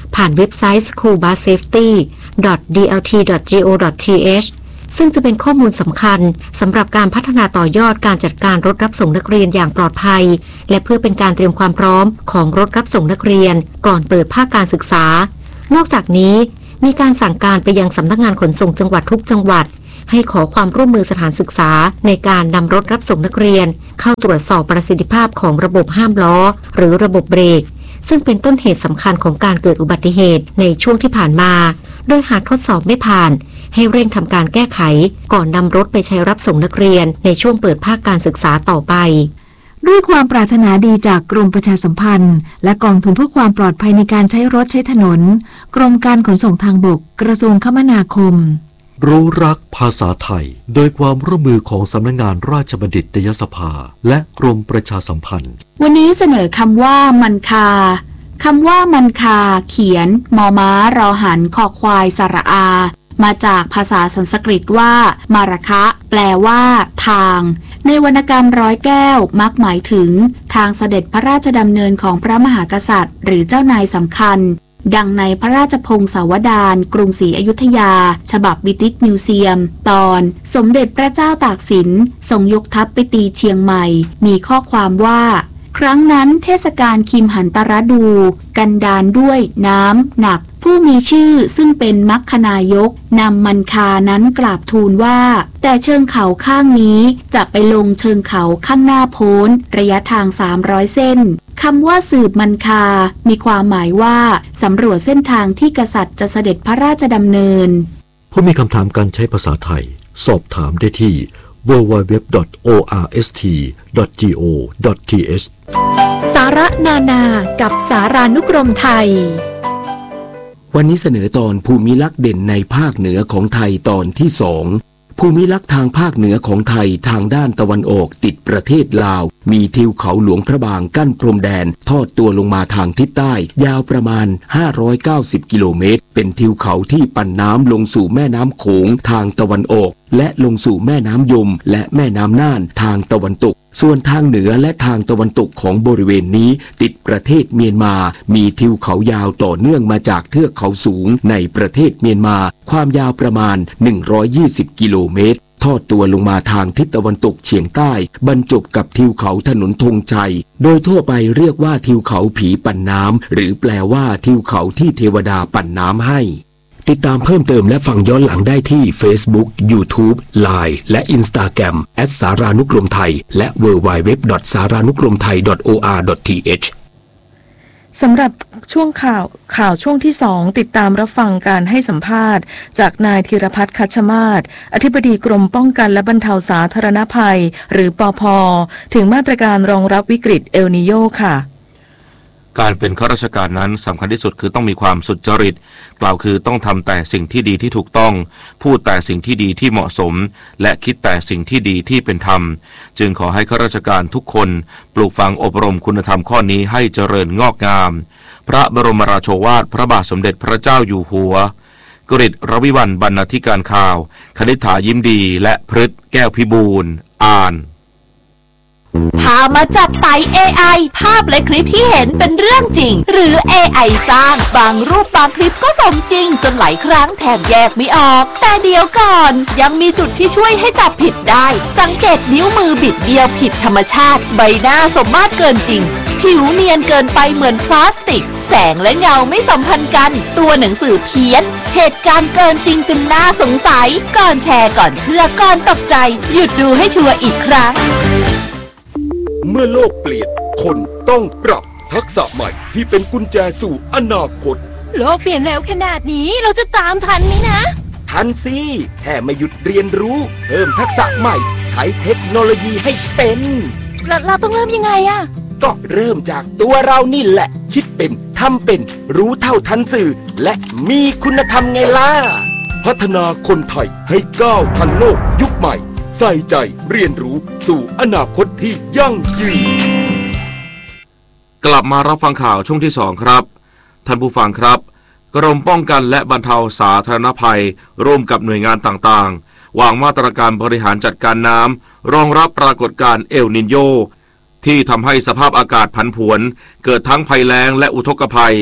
S14: ผ่านเว็บไซต์ สคูลบัสเซฟตี้ ดอท ดี แอล ที ดอท จี โอ ดอท ที เอช ซึ่งจะเป็นข้อมูลสำคัญสำหรับการพัฒนาต่อยอดการจัดการรถรับส่งนักเรียนอย่างปลอดภัยและเพื่อเป็นการเตรียมความพร้อมของรถรับส่งนักเรียนก่อนเปิดภาคการศึกษานอกจากนี้มีการสั่งการไปยังสำนักงานขนส่งจังหวัดทุกจังหวัดให้ขอความร่วมมือสถานศึกษาในการนำรถรับส่งนักเรียนเข้าตรวจสอบประสิทธิภาพของระบบห้ามล้อหรือระบบเบรกซึ่งเป็นต้นเหตุสำคัญของการเกิดอุบัติเหตุในช่วงที่ผ่านมาโดยหากทดสอบไม่ผ่านให้เร่งทำการแก้ไขก่อนนำรถไปใช้รับส่งนักเรียนในช่วงเปิดภาคการศึกษาต่อไป
S2: ด้วยความปรารถนาดีจากกรมประชาสัมพันธ์และกองทุนเพื่อความปลอดภัยในการใช้รถใช้ถนนกรมการขนส่งทางบกกระทรวงคมนาคม
S15: รู้รักภาษาไทยโดยความร่วมมือของสำนักงานราชบัณฑิตยสภาและกรมประชาสัมพันธ์
S16: วันนี้เสนอคำว่ามันคาคำว่ามันคาเขียนมอม้ารอหันคอควายสระอามาจากภาษาสันสกฤตว่ามาระคะแปลว่าทางในวรรณกรรมร้อยแก้วมักหมายถึงทางเสด็จพระราชดำเนินของพระมหากษัตริย์หรือเจ้านายสำคัญดังในพระราชพงศาวดารกรุงศรีอยุธยาฉบับบิติชมิวเซียมตอนสมเด็จพระเจ้าตากสินทรงยกทัพไปตีเชียงใหม่มีข้อความว่าครั้งนั้นเทศกาลคิมหันตรดูกันดารด้วยน้ำหนักผู้มีชื่อซึ่งเป็นมัคคณายกนำมันคานั้นกราบทูลว่าแต่เชิงเขาข้างนี้จะไปลงเชิงเขาข้างหน้าโพ้นระยะทางสามร้อยเส้นคำว่าสืบมันคามีความหมายว่าสำรวจเส้นทางที่กษัตริย์จะเสด็จพระราชดำเนิน
S15: ผู้มีคำถามการใช้ภาษาไทยสอบถามได้ที่ ดับเบิลยู ดับเบิลยู ดับเบิลยู ดอท โอ อาร์ เอส ที ดอท จี โอ ดอท ที เอช
S8: สาระนานากับสารานุกรมไทย
S17: วันนี้เสนอตอนภูมิลักษณ์เด่นในภาคเหนือของไทยตอนที่สองภูมิลักษณ์ทางภาคเหนือของไทยทางด้านตะวันออกติดประเทศลาวมีทิวเขาหลวงพระบางกั้นพรมแดนทอดตัวลงมาทางทิศใต้ยาวประมาณห้าร้อยเก้าสิบกิโลเมตรเป็นทิวเขาที่ปั่นน้ำลงสู่แม่น้ำโขงทางตะวันออกและลงสู่แม่น้ำยมและแม่น้ำน่านทางตะวันตกส่วนทางเหนือและทางตะวันตกของบริเวณนี้ติดประเทศเมียนมามีทิวเขายาวต่อเนื่องมาจากเทือกเขาสูงในประเทศเมียนมาความยาวประมาณหนึ่งร้อยยี่สิบกิโลเมตรทอดตัวลงมาทางทิศตะวันตกเฉียงใต้บรรจบกับทิวเขาถนนธงชัยโดยทั่วไปเรียกว่าทิวเขาผีปั่นน้ำหรือแปลว่าทิวเขาที่เทวดาปั่นน้ำให้ติดตามเพิ่มเติมและฟังย้อนหลังได้ที่ Facebook YouTube ไลน์ และ Instagram แอท สารานุกรมไทยและ ดับเบิลยู ดับเบิลยู ดับเบิลยู ดอท สารานุกรมไทย ดอท โอ อาร์ ดอท ที เอช
S2: สำหรับช่วงข่าวข่าวช่วงที่สองติดตามรับฟังการให้สัมภาษณ์จากนายธีรพัฒน์คัชมาศอธิบดีกรมป้องกันและบรรเทาสาธารณภัยหรือปภ.ถึงมาตรการรองรับวิกฤตเอลนีโญค่ะ
S1: การเป็นข้าราชการนั้นสำคัญที่สุดคือต้องมีความสุจริตกล่าวคือต้องทำแต่สิ่งที่ดีที่ถูกต้องพูดแต่สิ่งที่ดีที่เหมาะสมและคิดแต่สิ่งที่ดีที่เป็นธรรมจึงขอให้ข้าราชการทุกคนปลูกฝังอบรมคุณธรรมข้อนี้ให้เจริญงอกงามพระบรมราโชวาทพระบาทสมเด็จพระเจ้าอยู่หัวกฤษรวิวัลย์บรรณาธิการข่าวคณิษฐายิ้มดีและพฤทธิ์แก้วพิบูลย์อ่าน
S18: พามาจับไต่ เอ ไอ ภาพและคลิปที่เห็นเป็นเรื่องจริงหรือ เอ ไอ สร้างบางรูปบางคลิปก็สมจริงจนหลายครั้งแทบแยกไม่ออกแต่เดี๋ยวก่อนยังมีจุดที่ช่วยให้จับผิดได้สังเกตนิ้วมือบิดเบี้ยวผิดธรรมชาติใบหน้าสมมาตรเกินจริงผิวเนียนเกินไปเหมือนพลาสติกแสงและเงาไม่สัมพันธ์กันตัวหนังสือเพี้ยนเหตุการณ์เกินจริงจนน่าสงสัยก่อนแชร์ก่อนเชื่อก่อนตกใจหยุดดูให้ชัวร์อีกครั้ง
S19: เมื่อโลกเปลี่ยนคนต้องปรับทักษะใหม่ที่เป็นกุญแจสู่อนาคต
S12: โลกเปลี่ยนเร็วขนาดนี้เราจะตามทันไหมนะ
S19: ทันสิแค่ไม่หยุดเรียนรู้เพิ่มทักษะใหม่ใช้เทคโนโลยีให้เป็น
S12: เราเราต้องเริ่มยังไงอะ
S19: ก็เริ่มจากตัวเรานี่แหละคิดเป็นทำเป็นรู้เท่าทันสื่อและมีคุณธรรมไงล่ะพัฒนาคนไทยให้ก้าวทันโลกยุคใหม่ใส่ใจเรียนรู้สู่อนาคตที่ยั่งยืน
S1: กลับมารับฟังข่าวช่วงที่สองครับท่านผู้ฟังครับกรมป้องกันและบรรเทาสาธารณภัยร่วมกับหน่วยงานต่างๆวางมาตรการบริหารจัดการน้ำรองรับปรากฏการณ์เอลนิโญที่ทำให้สภาพอากาศผันผวนเกิดทั้งภัยแล้งและอุทกภัย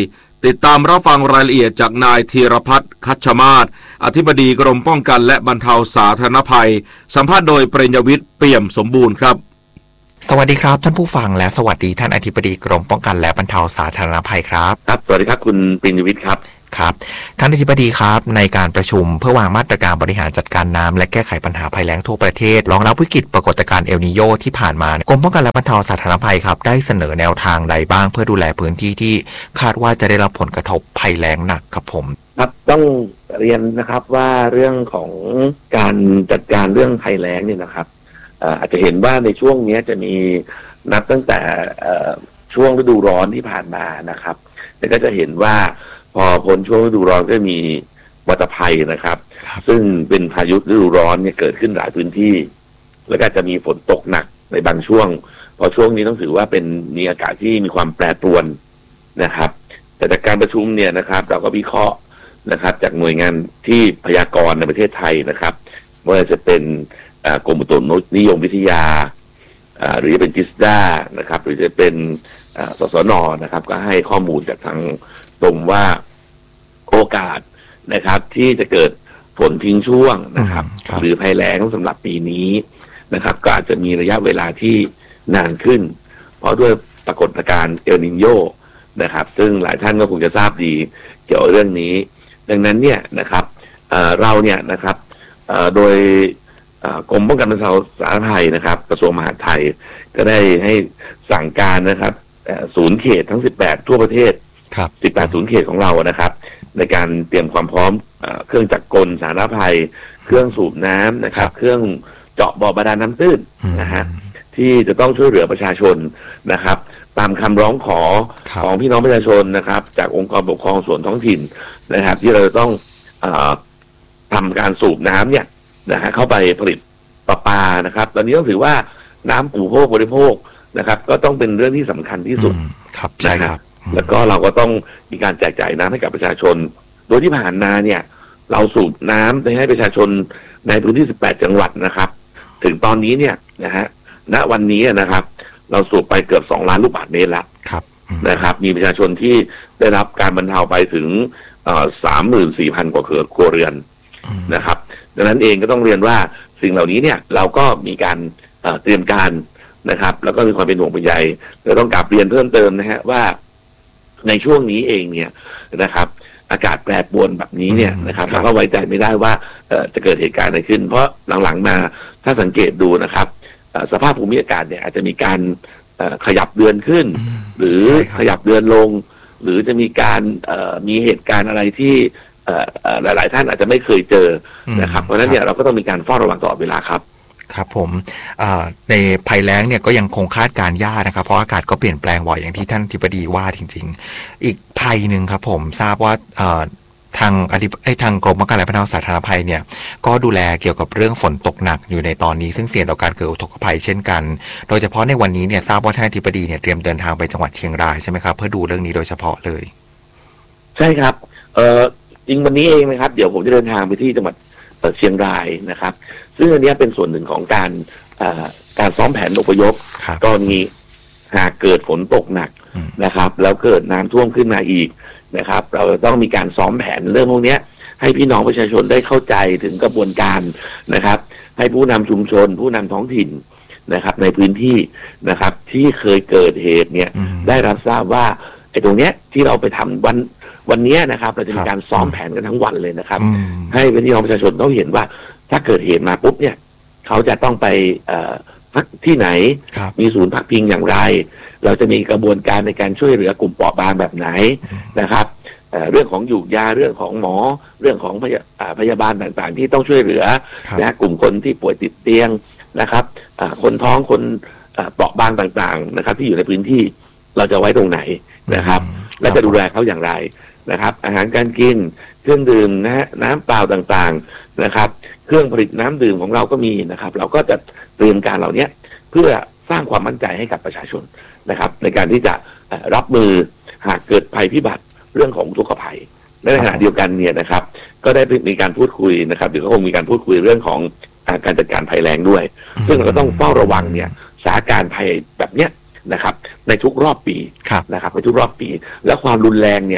S1: ติดตามรับฟังรายละเอียดจากนายธีรพัฒน์คัชมาศอธิบดีกรมป้องกันและบรรเทาสาธารณภัยสัมภาษณ์โดยปริญญวิทย์เปี่ยมสมบูรณ์ครับ
S20: สวัสดีครับท่านผู้ฟังและสวัสดีท่านอธิบดีกรมป้องกันและบรรเทาสาธารณภัยครับ
S21: ครับสวัสดีครับคุณปริญญวิทย์ครับ
S20: ครับท่านอธิบดีครับในการประชุมเพื่อวางมาตรการบริหารจัดการน้ำและแก้ไขปัญหาภัยแล้งทั่วประเทศรองรับวิกฤตปรากฏการณ์เอลนีโญที่ผ่านมากรมป้องกันและบรรเทาสาธารณภัยครับได้เสนอแนวทางใดบ้างเพื่อดูแลพื้นที่ที่คาดว่าจะได้รับผลกระทบภัยแล้งหนักครับผม
S21: ครับต้องเรียนนะครับว่าเรื่องของการจัดการเรื่องภัยแล้งเนี่ยนะครับอาจจะเห็นว่าในช่วงนี้จะมีนับตั้งแต่ช่วงฤดูร้อนที่ผ่านมานะครับแล้วก็จะเห็นว่าพอพ้นช่วงฤดูร้อนก็มีวัฏภัยนะครับซึ่งเป็นพายุฤดูร้อนเนี่ยเกิดขึ้นหลายพื้นที่แล้วก็จะมีฝนตกหนักในบางช่วงพอช่วงนี้ต้องถือว่าเป็นมีอากาศที่มีความแปรปรวนนะครับแต่จากการประชุมเนี่ยนะครับเราก็วิเคราะห์นะครับจากหน่วยงานที่พยากรณ์ในประเทศไทยนะครับว่าจะเป็นกรมอุตุนิยมวิทยาหรือจะเป็นจิสดานะครับหรือจะเป็นสสนนะครับก็ให้ข้อมูลจากทางตรงว่าโอกาสนะครับที่จะเกิดฝนทิ้งช่วงนะครับหรือภัยแล้งสำหรับปีนี้นะครับก็อาจจะมีระยะเวลาที่นานขึ้นเพราะด้วยปรากฏการณ์เอลนิโญนะครับซึ่งหลายท่านก็คงจะทราบดีเกี่ยวกับเรื่องนี้ดังนั้นเนี่ยนะครับเอ่อเราเนี่ยนะครับเอ่อโดยกรมป้องกันบรรเทาสาธารณภัยนะครับกระทรวงมหาดไทยก็ได้ให้สั่งการนะครับศูนย์เขตทั้งสิบแปดทั่วประเทศสิบแปดศูนย์เขตของเรานะครับในการเตรียมความพร้อมเครื่องจักรกลสาธารณภัยเครื่องสูบน้ำนะครับเครื่องเจาะบ่อบาดาลน้ำตื้นนะฮะที่จะต้องช่วยเหลือประชาชนนะครับตามคำร้องขอของพี่น้องประชาชนนะครับจากองค์กรปกครองส่วนท้องถิ่นนะครับที่เราจะต้องเอ่อทำการสูบน้ำเนี่ยนะฮะเข้าไปผลิตประปานะครับตอนนี้ต้องถือว่าน้ำอุปโภคบริโภคนะครับก็ต้องเป็นเรื่องที่สำคัญที่สุด
S20: ครับใช่ครับ
S21: แล้วก็เราก็ต้องมีการแจกจ่ายน้ำให้กับประชาชนโดยที่ผ่านมาเนี่ยเราสูบน้ำไปให้ประชาชนในพื้นที่สิบแปดจังหวัดนะครับถึงตอนนี้เนี่ยนะฮะณวันนี้นะครับเราสูบไปเกือบสองล้านลูกบาศก์เมตรแล้วนะครับมีประชาชนที่ได้รับการบรรเทาไปถึงสามหมื่นสี่พันกว่าครัวเรือนนะครับดังนั้นเองก็ต้องเรียนว่าสิ่งเหล่านี้เนี่ยเราก็มีการเตรียมการนะครับแล้วก็มีความเป็นห่วงเป็นใยเราต้องกลับเรียนเพิ่มเติมนะฮะว่าในช่วงนี้เองเนี่ยนะครับอากาศแปรปรวนแบบนี้เนี่ยนะครับเราก็ไว้ใจไม่ได้ว่าจะเกิดเหตุการณ์อะไรขึ้นเพราะหลังๆมาถ้าสังเกตดูนะครับสภาพภูมิอากาศเนี่ยอาจจะมีการขยับเดือนขึ้นหรือขยับเดือนลงหรือจะมีการมีเหตุการณ์อะไรที่หลายๆท่านอาจจะไม่เคยเจอนะครับเพราะฉะนั้นเนี่ยเราก็ต้องมีการเฝ้าระวังตลอดเวลาครับ
S20: ครับผมในภัยแล้งเนี่ยก็ยังคงคาดการณ์ยากนะครับเพราะอากาศก็เปลี่ยนแปลงบ่อยอย่างที่ท่านอธิบดีว่าจริงๆอีกภัยหนึ่งครับผมทราบว่าทางอธิบดีทางกรมป้องกันและบรรเทาสาธารณภัยเนี่ยก็ดูแลเกี่ยวกับเรื่องฝนตกหนักอยู่ในตอนนี้ซึ่งเสี่ยงต่อการเกิดอุทกภัยเช่นกันโดยเฉพาะในวันนี้เนี่ยทราบว่าท่านอธิบดีเนี่ยเตรียมเดินทางไปจังหวัดเชียงรายใช่ไหมครับเพื่อดูเรื่องนี้โดยเฉพาะเลย
S21: ใช่ครับเอ่อจริงวันนี้เองนะครับเดี๋ยวผมจะเดินทางไปที่จังหวัดเชียงรายนะครับซึ่งอันนี้เป็นส่วนหนึ่งของการการซ้อมแผนอพยพกรณีหากเกิดฝนตกหนักนะครับแล้วเกิดน้ำท่วมขึ้นมาอีกนะครับเราต้องมีการซ้อมแผนเรื่องพวกนี้ให้พี่น้องประชาชนได้เข้าใจถึงกระบวนการนะครับให้ผู้นำชุมชนผู้นำท้องถิ่นนะครับในพื้นที่นะครับที่เคยเกิดเหตุเนี่ยได้รับทราบว่าไอ้ตรงเนี้ยที่เราไปทำวันวันนี้นะครับเราจะมีการซ้อมแผนกันทั้งวันเลยนะครับให้พี่น้องประชาชนต้องเห็นว่าถ้าเกิดเหตุมาปุ๊บเนี่ยเขาจะต้องไปพักที่ไหนมีศูนย์พักพิงอย่างไรเราจะมีกระบวนการในการช่วยเหลือกลุ่มเปราะบางแบบไหนนะครับเรื่องของหยูกยาเรื่องของหมอเรื่องของพยาบาลต่างๆที่ต้องช่วยเหลือนะกลุ่มคนที่ป่วยติดเตียงนะครับคนท้องคนเปราะบางต่างๆนะครับที่อยู่ในพื้นที่เราจะไว้ตรงไหนนะครับและจะดูแลเขาอย่างไรนะครับอาหารการกินเครื่องดื่มนะฮะน้ำเปล่าต่างๆนะครับเครื่องผลิตน้ำดื่มของเราก็มีนะครับเราก็จะเตรียมการเหล่านี้เพื่อสร้างความมั่นใจให้กับประชาชนนะครับในการที่จะรับมือหากเกิดภัยพิบัติเรื่องของอุทกภัยในขณะเดียวกันเนี่ยนะครับก็ได้มีการพูดคุยนะครับเดี๋ยวก็คงมีการพูดคุยเรื่องของการจัดการภัยแล้งด้วยซึ่งเราก็ต้องเฝ้าระวังเนี่ยสถานการณ์ภัยแบบเนี้ยนะครับในทุกรอบปีนะครับในทุกรอบปีและความรุนแรงเนี่ย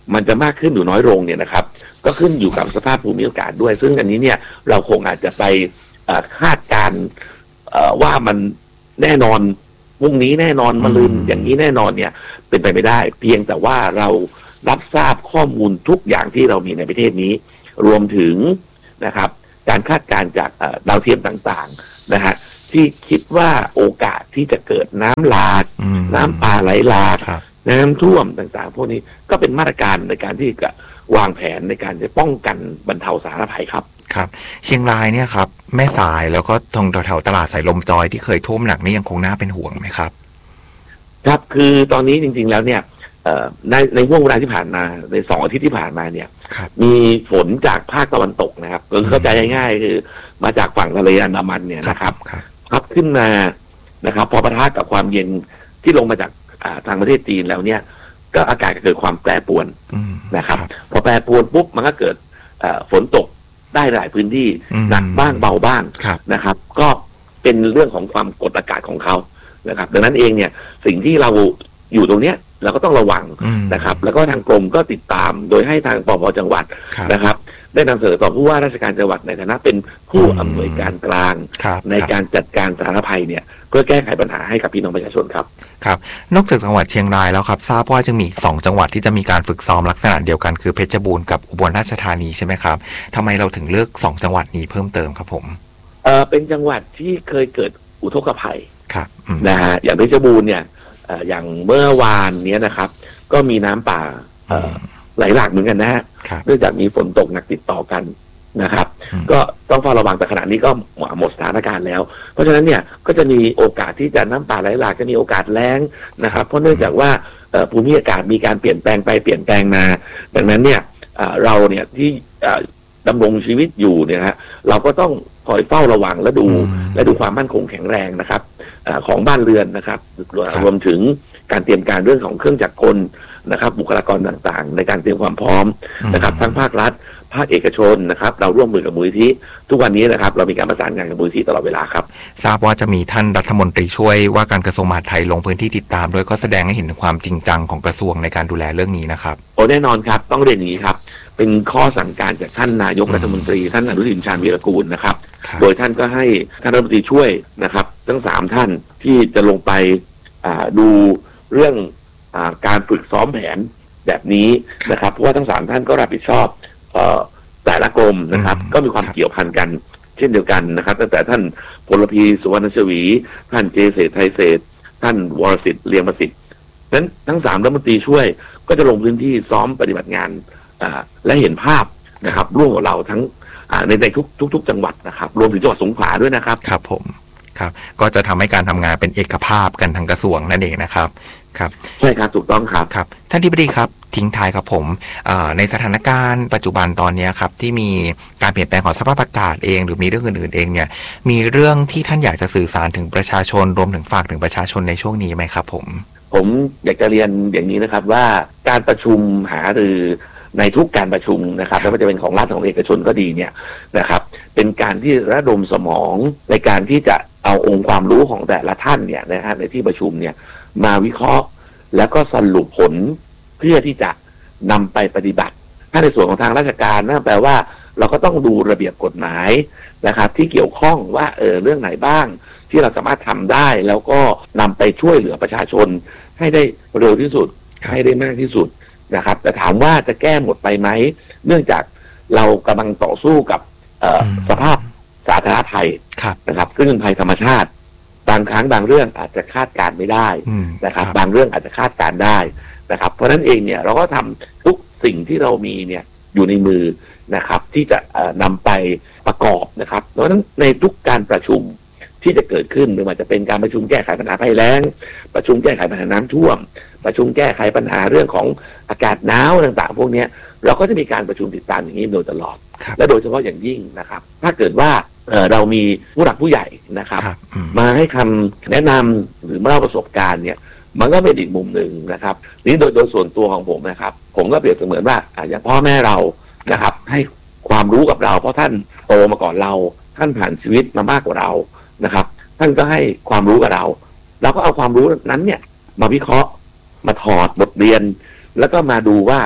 S21: มันจะมากขึ้นหรือน้อยลงเนี่ยนะครับก็ขึ้นอยู่กับสภาพภูมิอากาศด้วยซึ่งอันนี้เนี่ยเราคงอาจจะไปคาดการณ์ว่ามันแน่นอนพรุ่งนี้แน่นอนมะรืนอย่างนี้แน่นอนเนี่ยเป็นไปไม่ได้เพียงแต่ว่าเรารับทราบข้อมูลทุกอย่างที่เรามีในประเทศนี้รวมถึงนะครับการคาดการณ์จากดาวเทียมต่างๆนะฮะที่คิดว่าโอกาสที่จะเกิดน้ำหลากน้ำป่าไหลหลากน้ำท่วมต่างๆพวกนี้ก็เป็นมาตรการในการที่จะวางแผนในการจะป้องกันบรรเทาสาธารณภัยครับ
S20: ครับเชียงรายเนี่ยครับแม่สายแล้วก็ตรงแถวๆตลาดสายลมจอยที่เคยท่วมหนักนี่ยังคงน่าเป็นห่วงไหมครับ
S21: ครับคือตอนนี้จริงๆแล้วเนี่ยในในช่วงเวลาที่ผ่านมาในสองอาทิตย์ที่ผ่านมาเนี่ยมีฝนจากภาคตะวันตกนะครับเข้าใจง่ายๆคือมาจากฝั่งทะเลอันดามันเนี่ยนะครับพัดขึ้นมานะครับพอปะทะกับความเย็นที่ลงมาจากทางประเทศจีนแล้วเนี่ยก็อากาศเกิดความแปรปรวนนะครับพอแปรปรวนปุ๊บมันก็เกิดฝนตกได้หลายพื้นที่หนักบ้างเบาบ้างนะครับก็เป็นเรื่องของความกดอากาศของเขานะครับดังนั้นเองเนี่ยสิ่งที่เราอยู่ตรงเนี้ยเราก็ต้องระวังนะครับแล้วก็ทางกรมก็ติดตามโดยให้ทางปภจังหวัดนะครับได้นำเสนอต่อผู้ว่าราชการจังหวัดในฐานะเป็นผู้อำนวยการกลางในการจัดการสาธารณภัยเนี่ยเพื่อแก้ไขปัญหาให้กับพี่น้องประชาชนครับ
S20: ครับนอกจากจังหวัดเชียงรายแล้วครับทราบว่าจะมีสองจังหวัดที่จะมีการฝึกซ้อมลักษณะเดียวกันคือเพชรบูรณ์กับอุบลราชธานีใช่ไหมครับทำไมเราถึงเลือกสองจังหวัดนี้เพิ่มเติมครับผม
S21: เออเป็นจังหวัดที่เคยเกิดอุทกภัย
S20: ครับ
S21: นะฮะอย่างเพชรบูรณ์เนี่ยอย่างเมื่อวานนี้นะครับก็มีน้ำป่าไหลหลากเหมือนกันนะฮะเนื่องจากมีฝนตกหนักติดต่อกันนะครับก็ต้องเฝ้าระวังแต่ขณะนี้ก็หมดสถานการณ์แล้วเพราะฉะนั้นเนี่ยก็จะมีโอกาสที่จะน้ำป่าไหลหลากจะมีโอกาสแล้งนะครับเพราะเนื่องจากว่าภูมิอากาศมีการเปลี่ยนแปลงไปเปลี่ยนแปลงมาดังนั้นเนี่ยเราเนี่ยที่ดำรงชีวิตอยู่เนี่ยฮะเราก็ต้องคอยเฝ้าระวังและดูและดูความมั่นคงแข็งแรงนะครับของบ้านเรือนนะครับรวมถึงการเตรียมการเรื่องของเครื่องจักรกลนะครับบุคลากรต่างๆในการเตรียมความพร้อมนะครับทั้งภาครัฐภาคเอกชนนะครับเราร่วมมือกับมูลนิธิทุกวันนี้นะครับเรามีการประสานงานกับมูลนิธิตลอดเวลาครับ
S20: ทราบว่าจะมีท่านรัฐมนตรีช่วยว่าการกระทรวงมหาดไทยลงพื้นที่ติดตามด้วยก็แสดงให้เห็นถึงความจริงจังของกระทรวงในการดูแลเรื่องนี้นะครับ
S21: โอ้แน่นอนครับต้องเรียนอย่างนี้ครับเป็นข้อสั่งการจากท่านนายกรัฐมนตรีท่านอนุทินชาญวีรกูลนะครับโดยท่านก็ให้ท่านรัฐมนตรีช่วยนะครับทั้งสามท่านที่จะลงไปดูเรื่องการฝึกซ้อมแผนแบบนี้นะครับเพราะว่าทั้งสามท่านก็รับผิดชอบแต่ละกรมนะครับก็มีความเกี่ยวพันกันเช่นเดียวกันนะครับตั้งแต่ท่านพลพีสุวรรณชวีท่านเจเศรษฐ์ไทยเศรษฐ์ท่านวรสิทธิ์เลียงประสิทธิ์นั้นทั้งสามรัฐมนตรีช่วยก็จะลงพื้นที่ซ้อมปฏิบัติงานและเห็นภาพนะครับร่วมกับเราทั้งในในทุกทุกๆจังหวัดนะครับรวมถึงจังหวัดสงขลาด้วยนะครับ
S20: ครับผมครับก็จะทำให้การทำงานเป็นเอกภาพกันทางกระทรวงนั่นเองนะครับครับ
S21: ใช่ครับถูกต้องครับ
S20: ครับท่านอธิบดีครับทิ้งท้ายครับผมในสถานการณ์ปัจจุบันตอนนี้ครับที่มีการเปลี่ยนแปลงของสภาพอากาศเองหรือมีเรื่องอื่นๆเองเนี่ยมีเรื่องที่ท่านอยากจะสื่อสารถึงประชาชนรวมถึงฝากถึงประชาชนในช่วงนี้ไหมครับผม
S21: ผมอยากจะเรียนอย่างนี้นะครับว่าการประชุมหารือในทุกการประชุมนะครับไม่ว่าจะเป็นของรัฐของเอกชนก็ดีเนี่ยนะครับเป็นการที่ระดมสมองในการที่จะเอาองค์ความรู้ของแต่ละท่านเนี่ยนะฮะในที่ประชุมเนี่ยมาวิเคราะห์แล้วก็สรุปผลเพื่อที่จะนำไปปฏิบัติถ้าในส่วนของทางราชการนั่นแปลว่าเราก็ต้องดูระเบียบกฎหมายนะครับที่เกี่ยวข้องว่าเออเรื่องไหนบ้างที่เราสามารถทำได้แล้วก็นำไปช่วยเหลือประชาชนให้ได้เร็วที่สุดให้ได้มากที่สุดนะครับแต่ถามว่าจะแก้หมดไปไหมเนื่องจากเรากำลังต่อสู้กับสภาพสาธารณภัยนะครับซึ่งเป็นภัยธรรมชาติบางครั้งบางเรื่องอาจจะคาดการไม่ได้นะครับบางเรื่องอาจจะคาดการได้นะครับเพราะฉะนั้นเองเนี่ยเราก็ทำทุกสิ่งที่เรามีเนี่ยอยู่ในมือนะครับที่จะนำไปประกอบนะครับเพราะฉะนั้นในทุกการประชุมที่จะเกิดขึ้นไม่ว่าจะเป็นการประชุมแก้ไขปัญหาภัยแล้งประชุมแก้ไขปัญหาน้ำท่วมประชุมแก้ไขปัญหาเรื่องของอากาศหนาวต่างๆพวกนี้เราก็จะมีการประชุมติดตามอย่างนี้โดยตลอดและโดยเฉพาะอย่างยิ่งนะครับถ้าเกิดว่าเอ่อเรามีผู้หลักผู้ใหญ่นะครับมาให้คำแนะนำหรือมาเล่าประสบการณ์เนี่ยมันก็เป็นอีกมุมหนึ่งนะครับนี่โดยโดยส่วนตัวของผมนะครับผมก็เปรียบเสมือนว่าอย่างพ่อแม่เรานะครับให้ความรู้กับเราเพราะท่านโตมาก่อนเราท่านผ่านชีวิตมามากกว่าเรานะครับท่านก็ให้ความรู้กับเราเราก็เอาความรู้นั้นเนี่ยมาวิเคราะห์มาถอดบทเรียนแล้วก็มาดูว่าส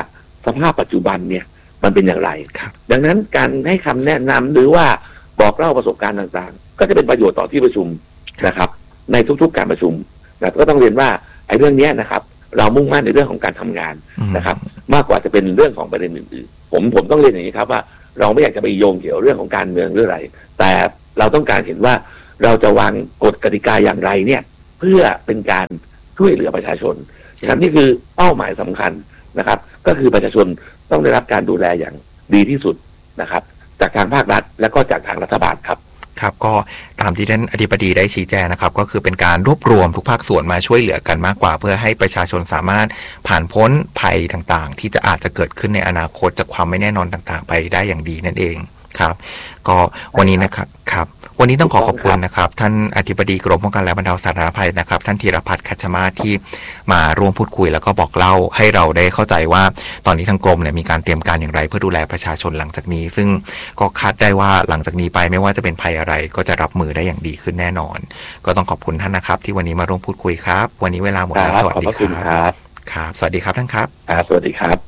S21: สภาพปัจจุบันเนี่ยมันเป็นอย่างไรดังนั้นการให้คำแนะนำหรือว่าบอกเล่าประสบการณ์ต่างๆก็จะเป็นประโยชน์ต่อที่ประชุมนะครับในทุกๆการประชุมนะก็ต้องเรียนว่าไอ้เรื่องนี้นะครับเรามุ่งมั่นในเรื่องของการทำงานนะครับมากกว่าจะเป็นเรื่องของประเด็นอื่นๆผมผมต้องเรียนอย่างนี้ครับว่าเราไม่อยากจะไปโยงเกี่ยวเรื่องของการเมืองหรืออะไรแต่เราต้องการเห็นว่าเราจะวางกฎกติกาอย่างไรเนี่ยเพื่อเป็นการช่วยเหลือประชาชนฉะนั้นนี่คือเป้าหมายสำคัญนะครับก็คือประชาชนต้องได้รับการดูแลอย่างดีที่สุดนะครับจากทางภาครัฐและก็จากทางรัฐบาลครับ
S20: ครับก็ตามที่ท่านอธิบดีได้ชี้แจงนะครับก็คือเป็นการรวบรวมทุกภาคส่วนมาช่วยเหลือกันมากกว่าเพื่อให้ประชาชนสามารถผ่านพ้นภัยต่างๆที่จะอาจจะเกิดขึ้นในอนาคตจากความไม่แน่นอนต่างๆไปได้อย่างดีนั่นเองครับก็วันนี้นะครับครับวันนี้ต้องขอขอบคุณนะครับท่านอธิบดีกรมป้องกันและบรรเทาสาธารณภัยนะครับท่านธีรพัฒน์คัชมาศที่มาร่วมพูดคุยแล้วก็บอกเล่าให้เราได้เข้าใจว่าตอนนี้ทางกรมเนี่ยมีการเตรียมการอย่างไรเพื่อดูแลประชาชนหลังจากนี้ซึ่งก็คาดได้ว่าหลังจากนี้ไปไม่ว่าจะเป็นภัยอะไรก็จะรับมือได้อย่างดีขึ้นแน่นอนก็ต้องขอบคุณท่านนะครับที่วันนี้มาร่วมพูดคุยครับวันนี้เวลาหมดแล้วสวัสดีครับครับสวัสดีครับท่านครับ
S21: สวัสดีครับ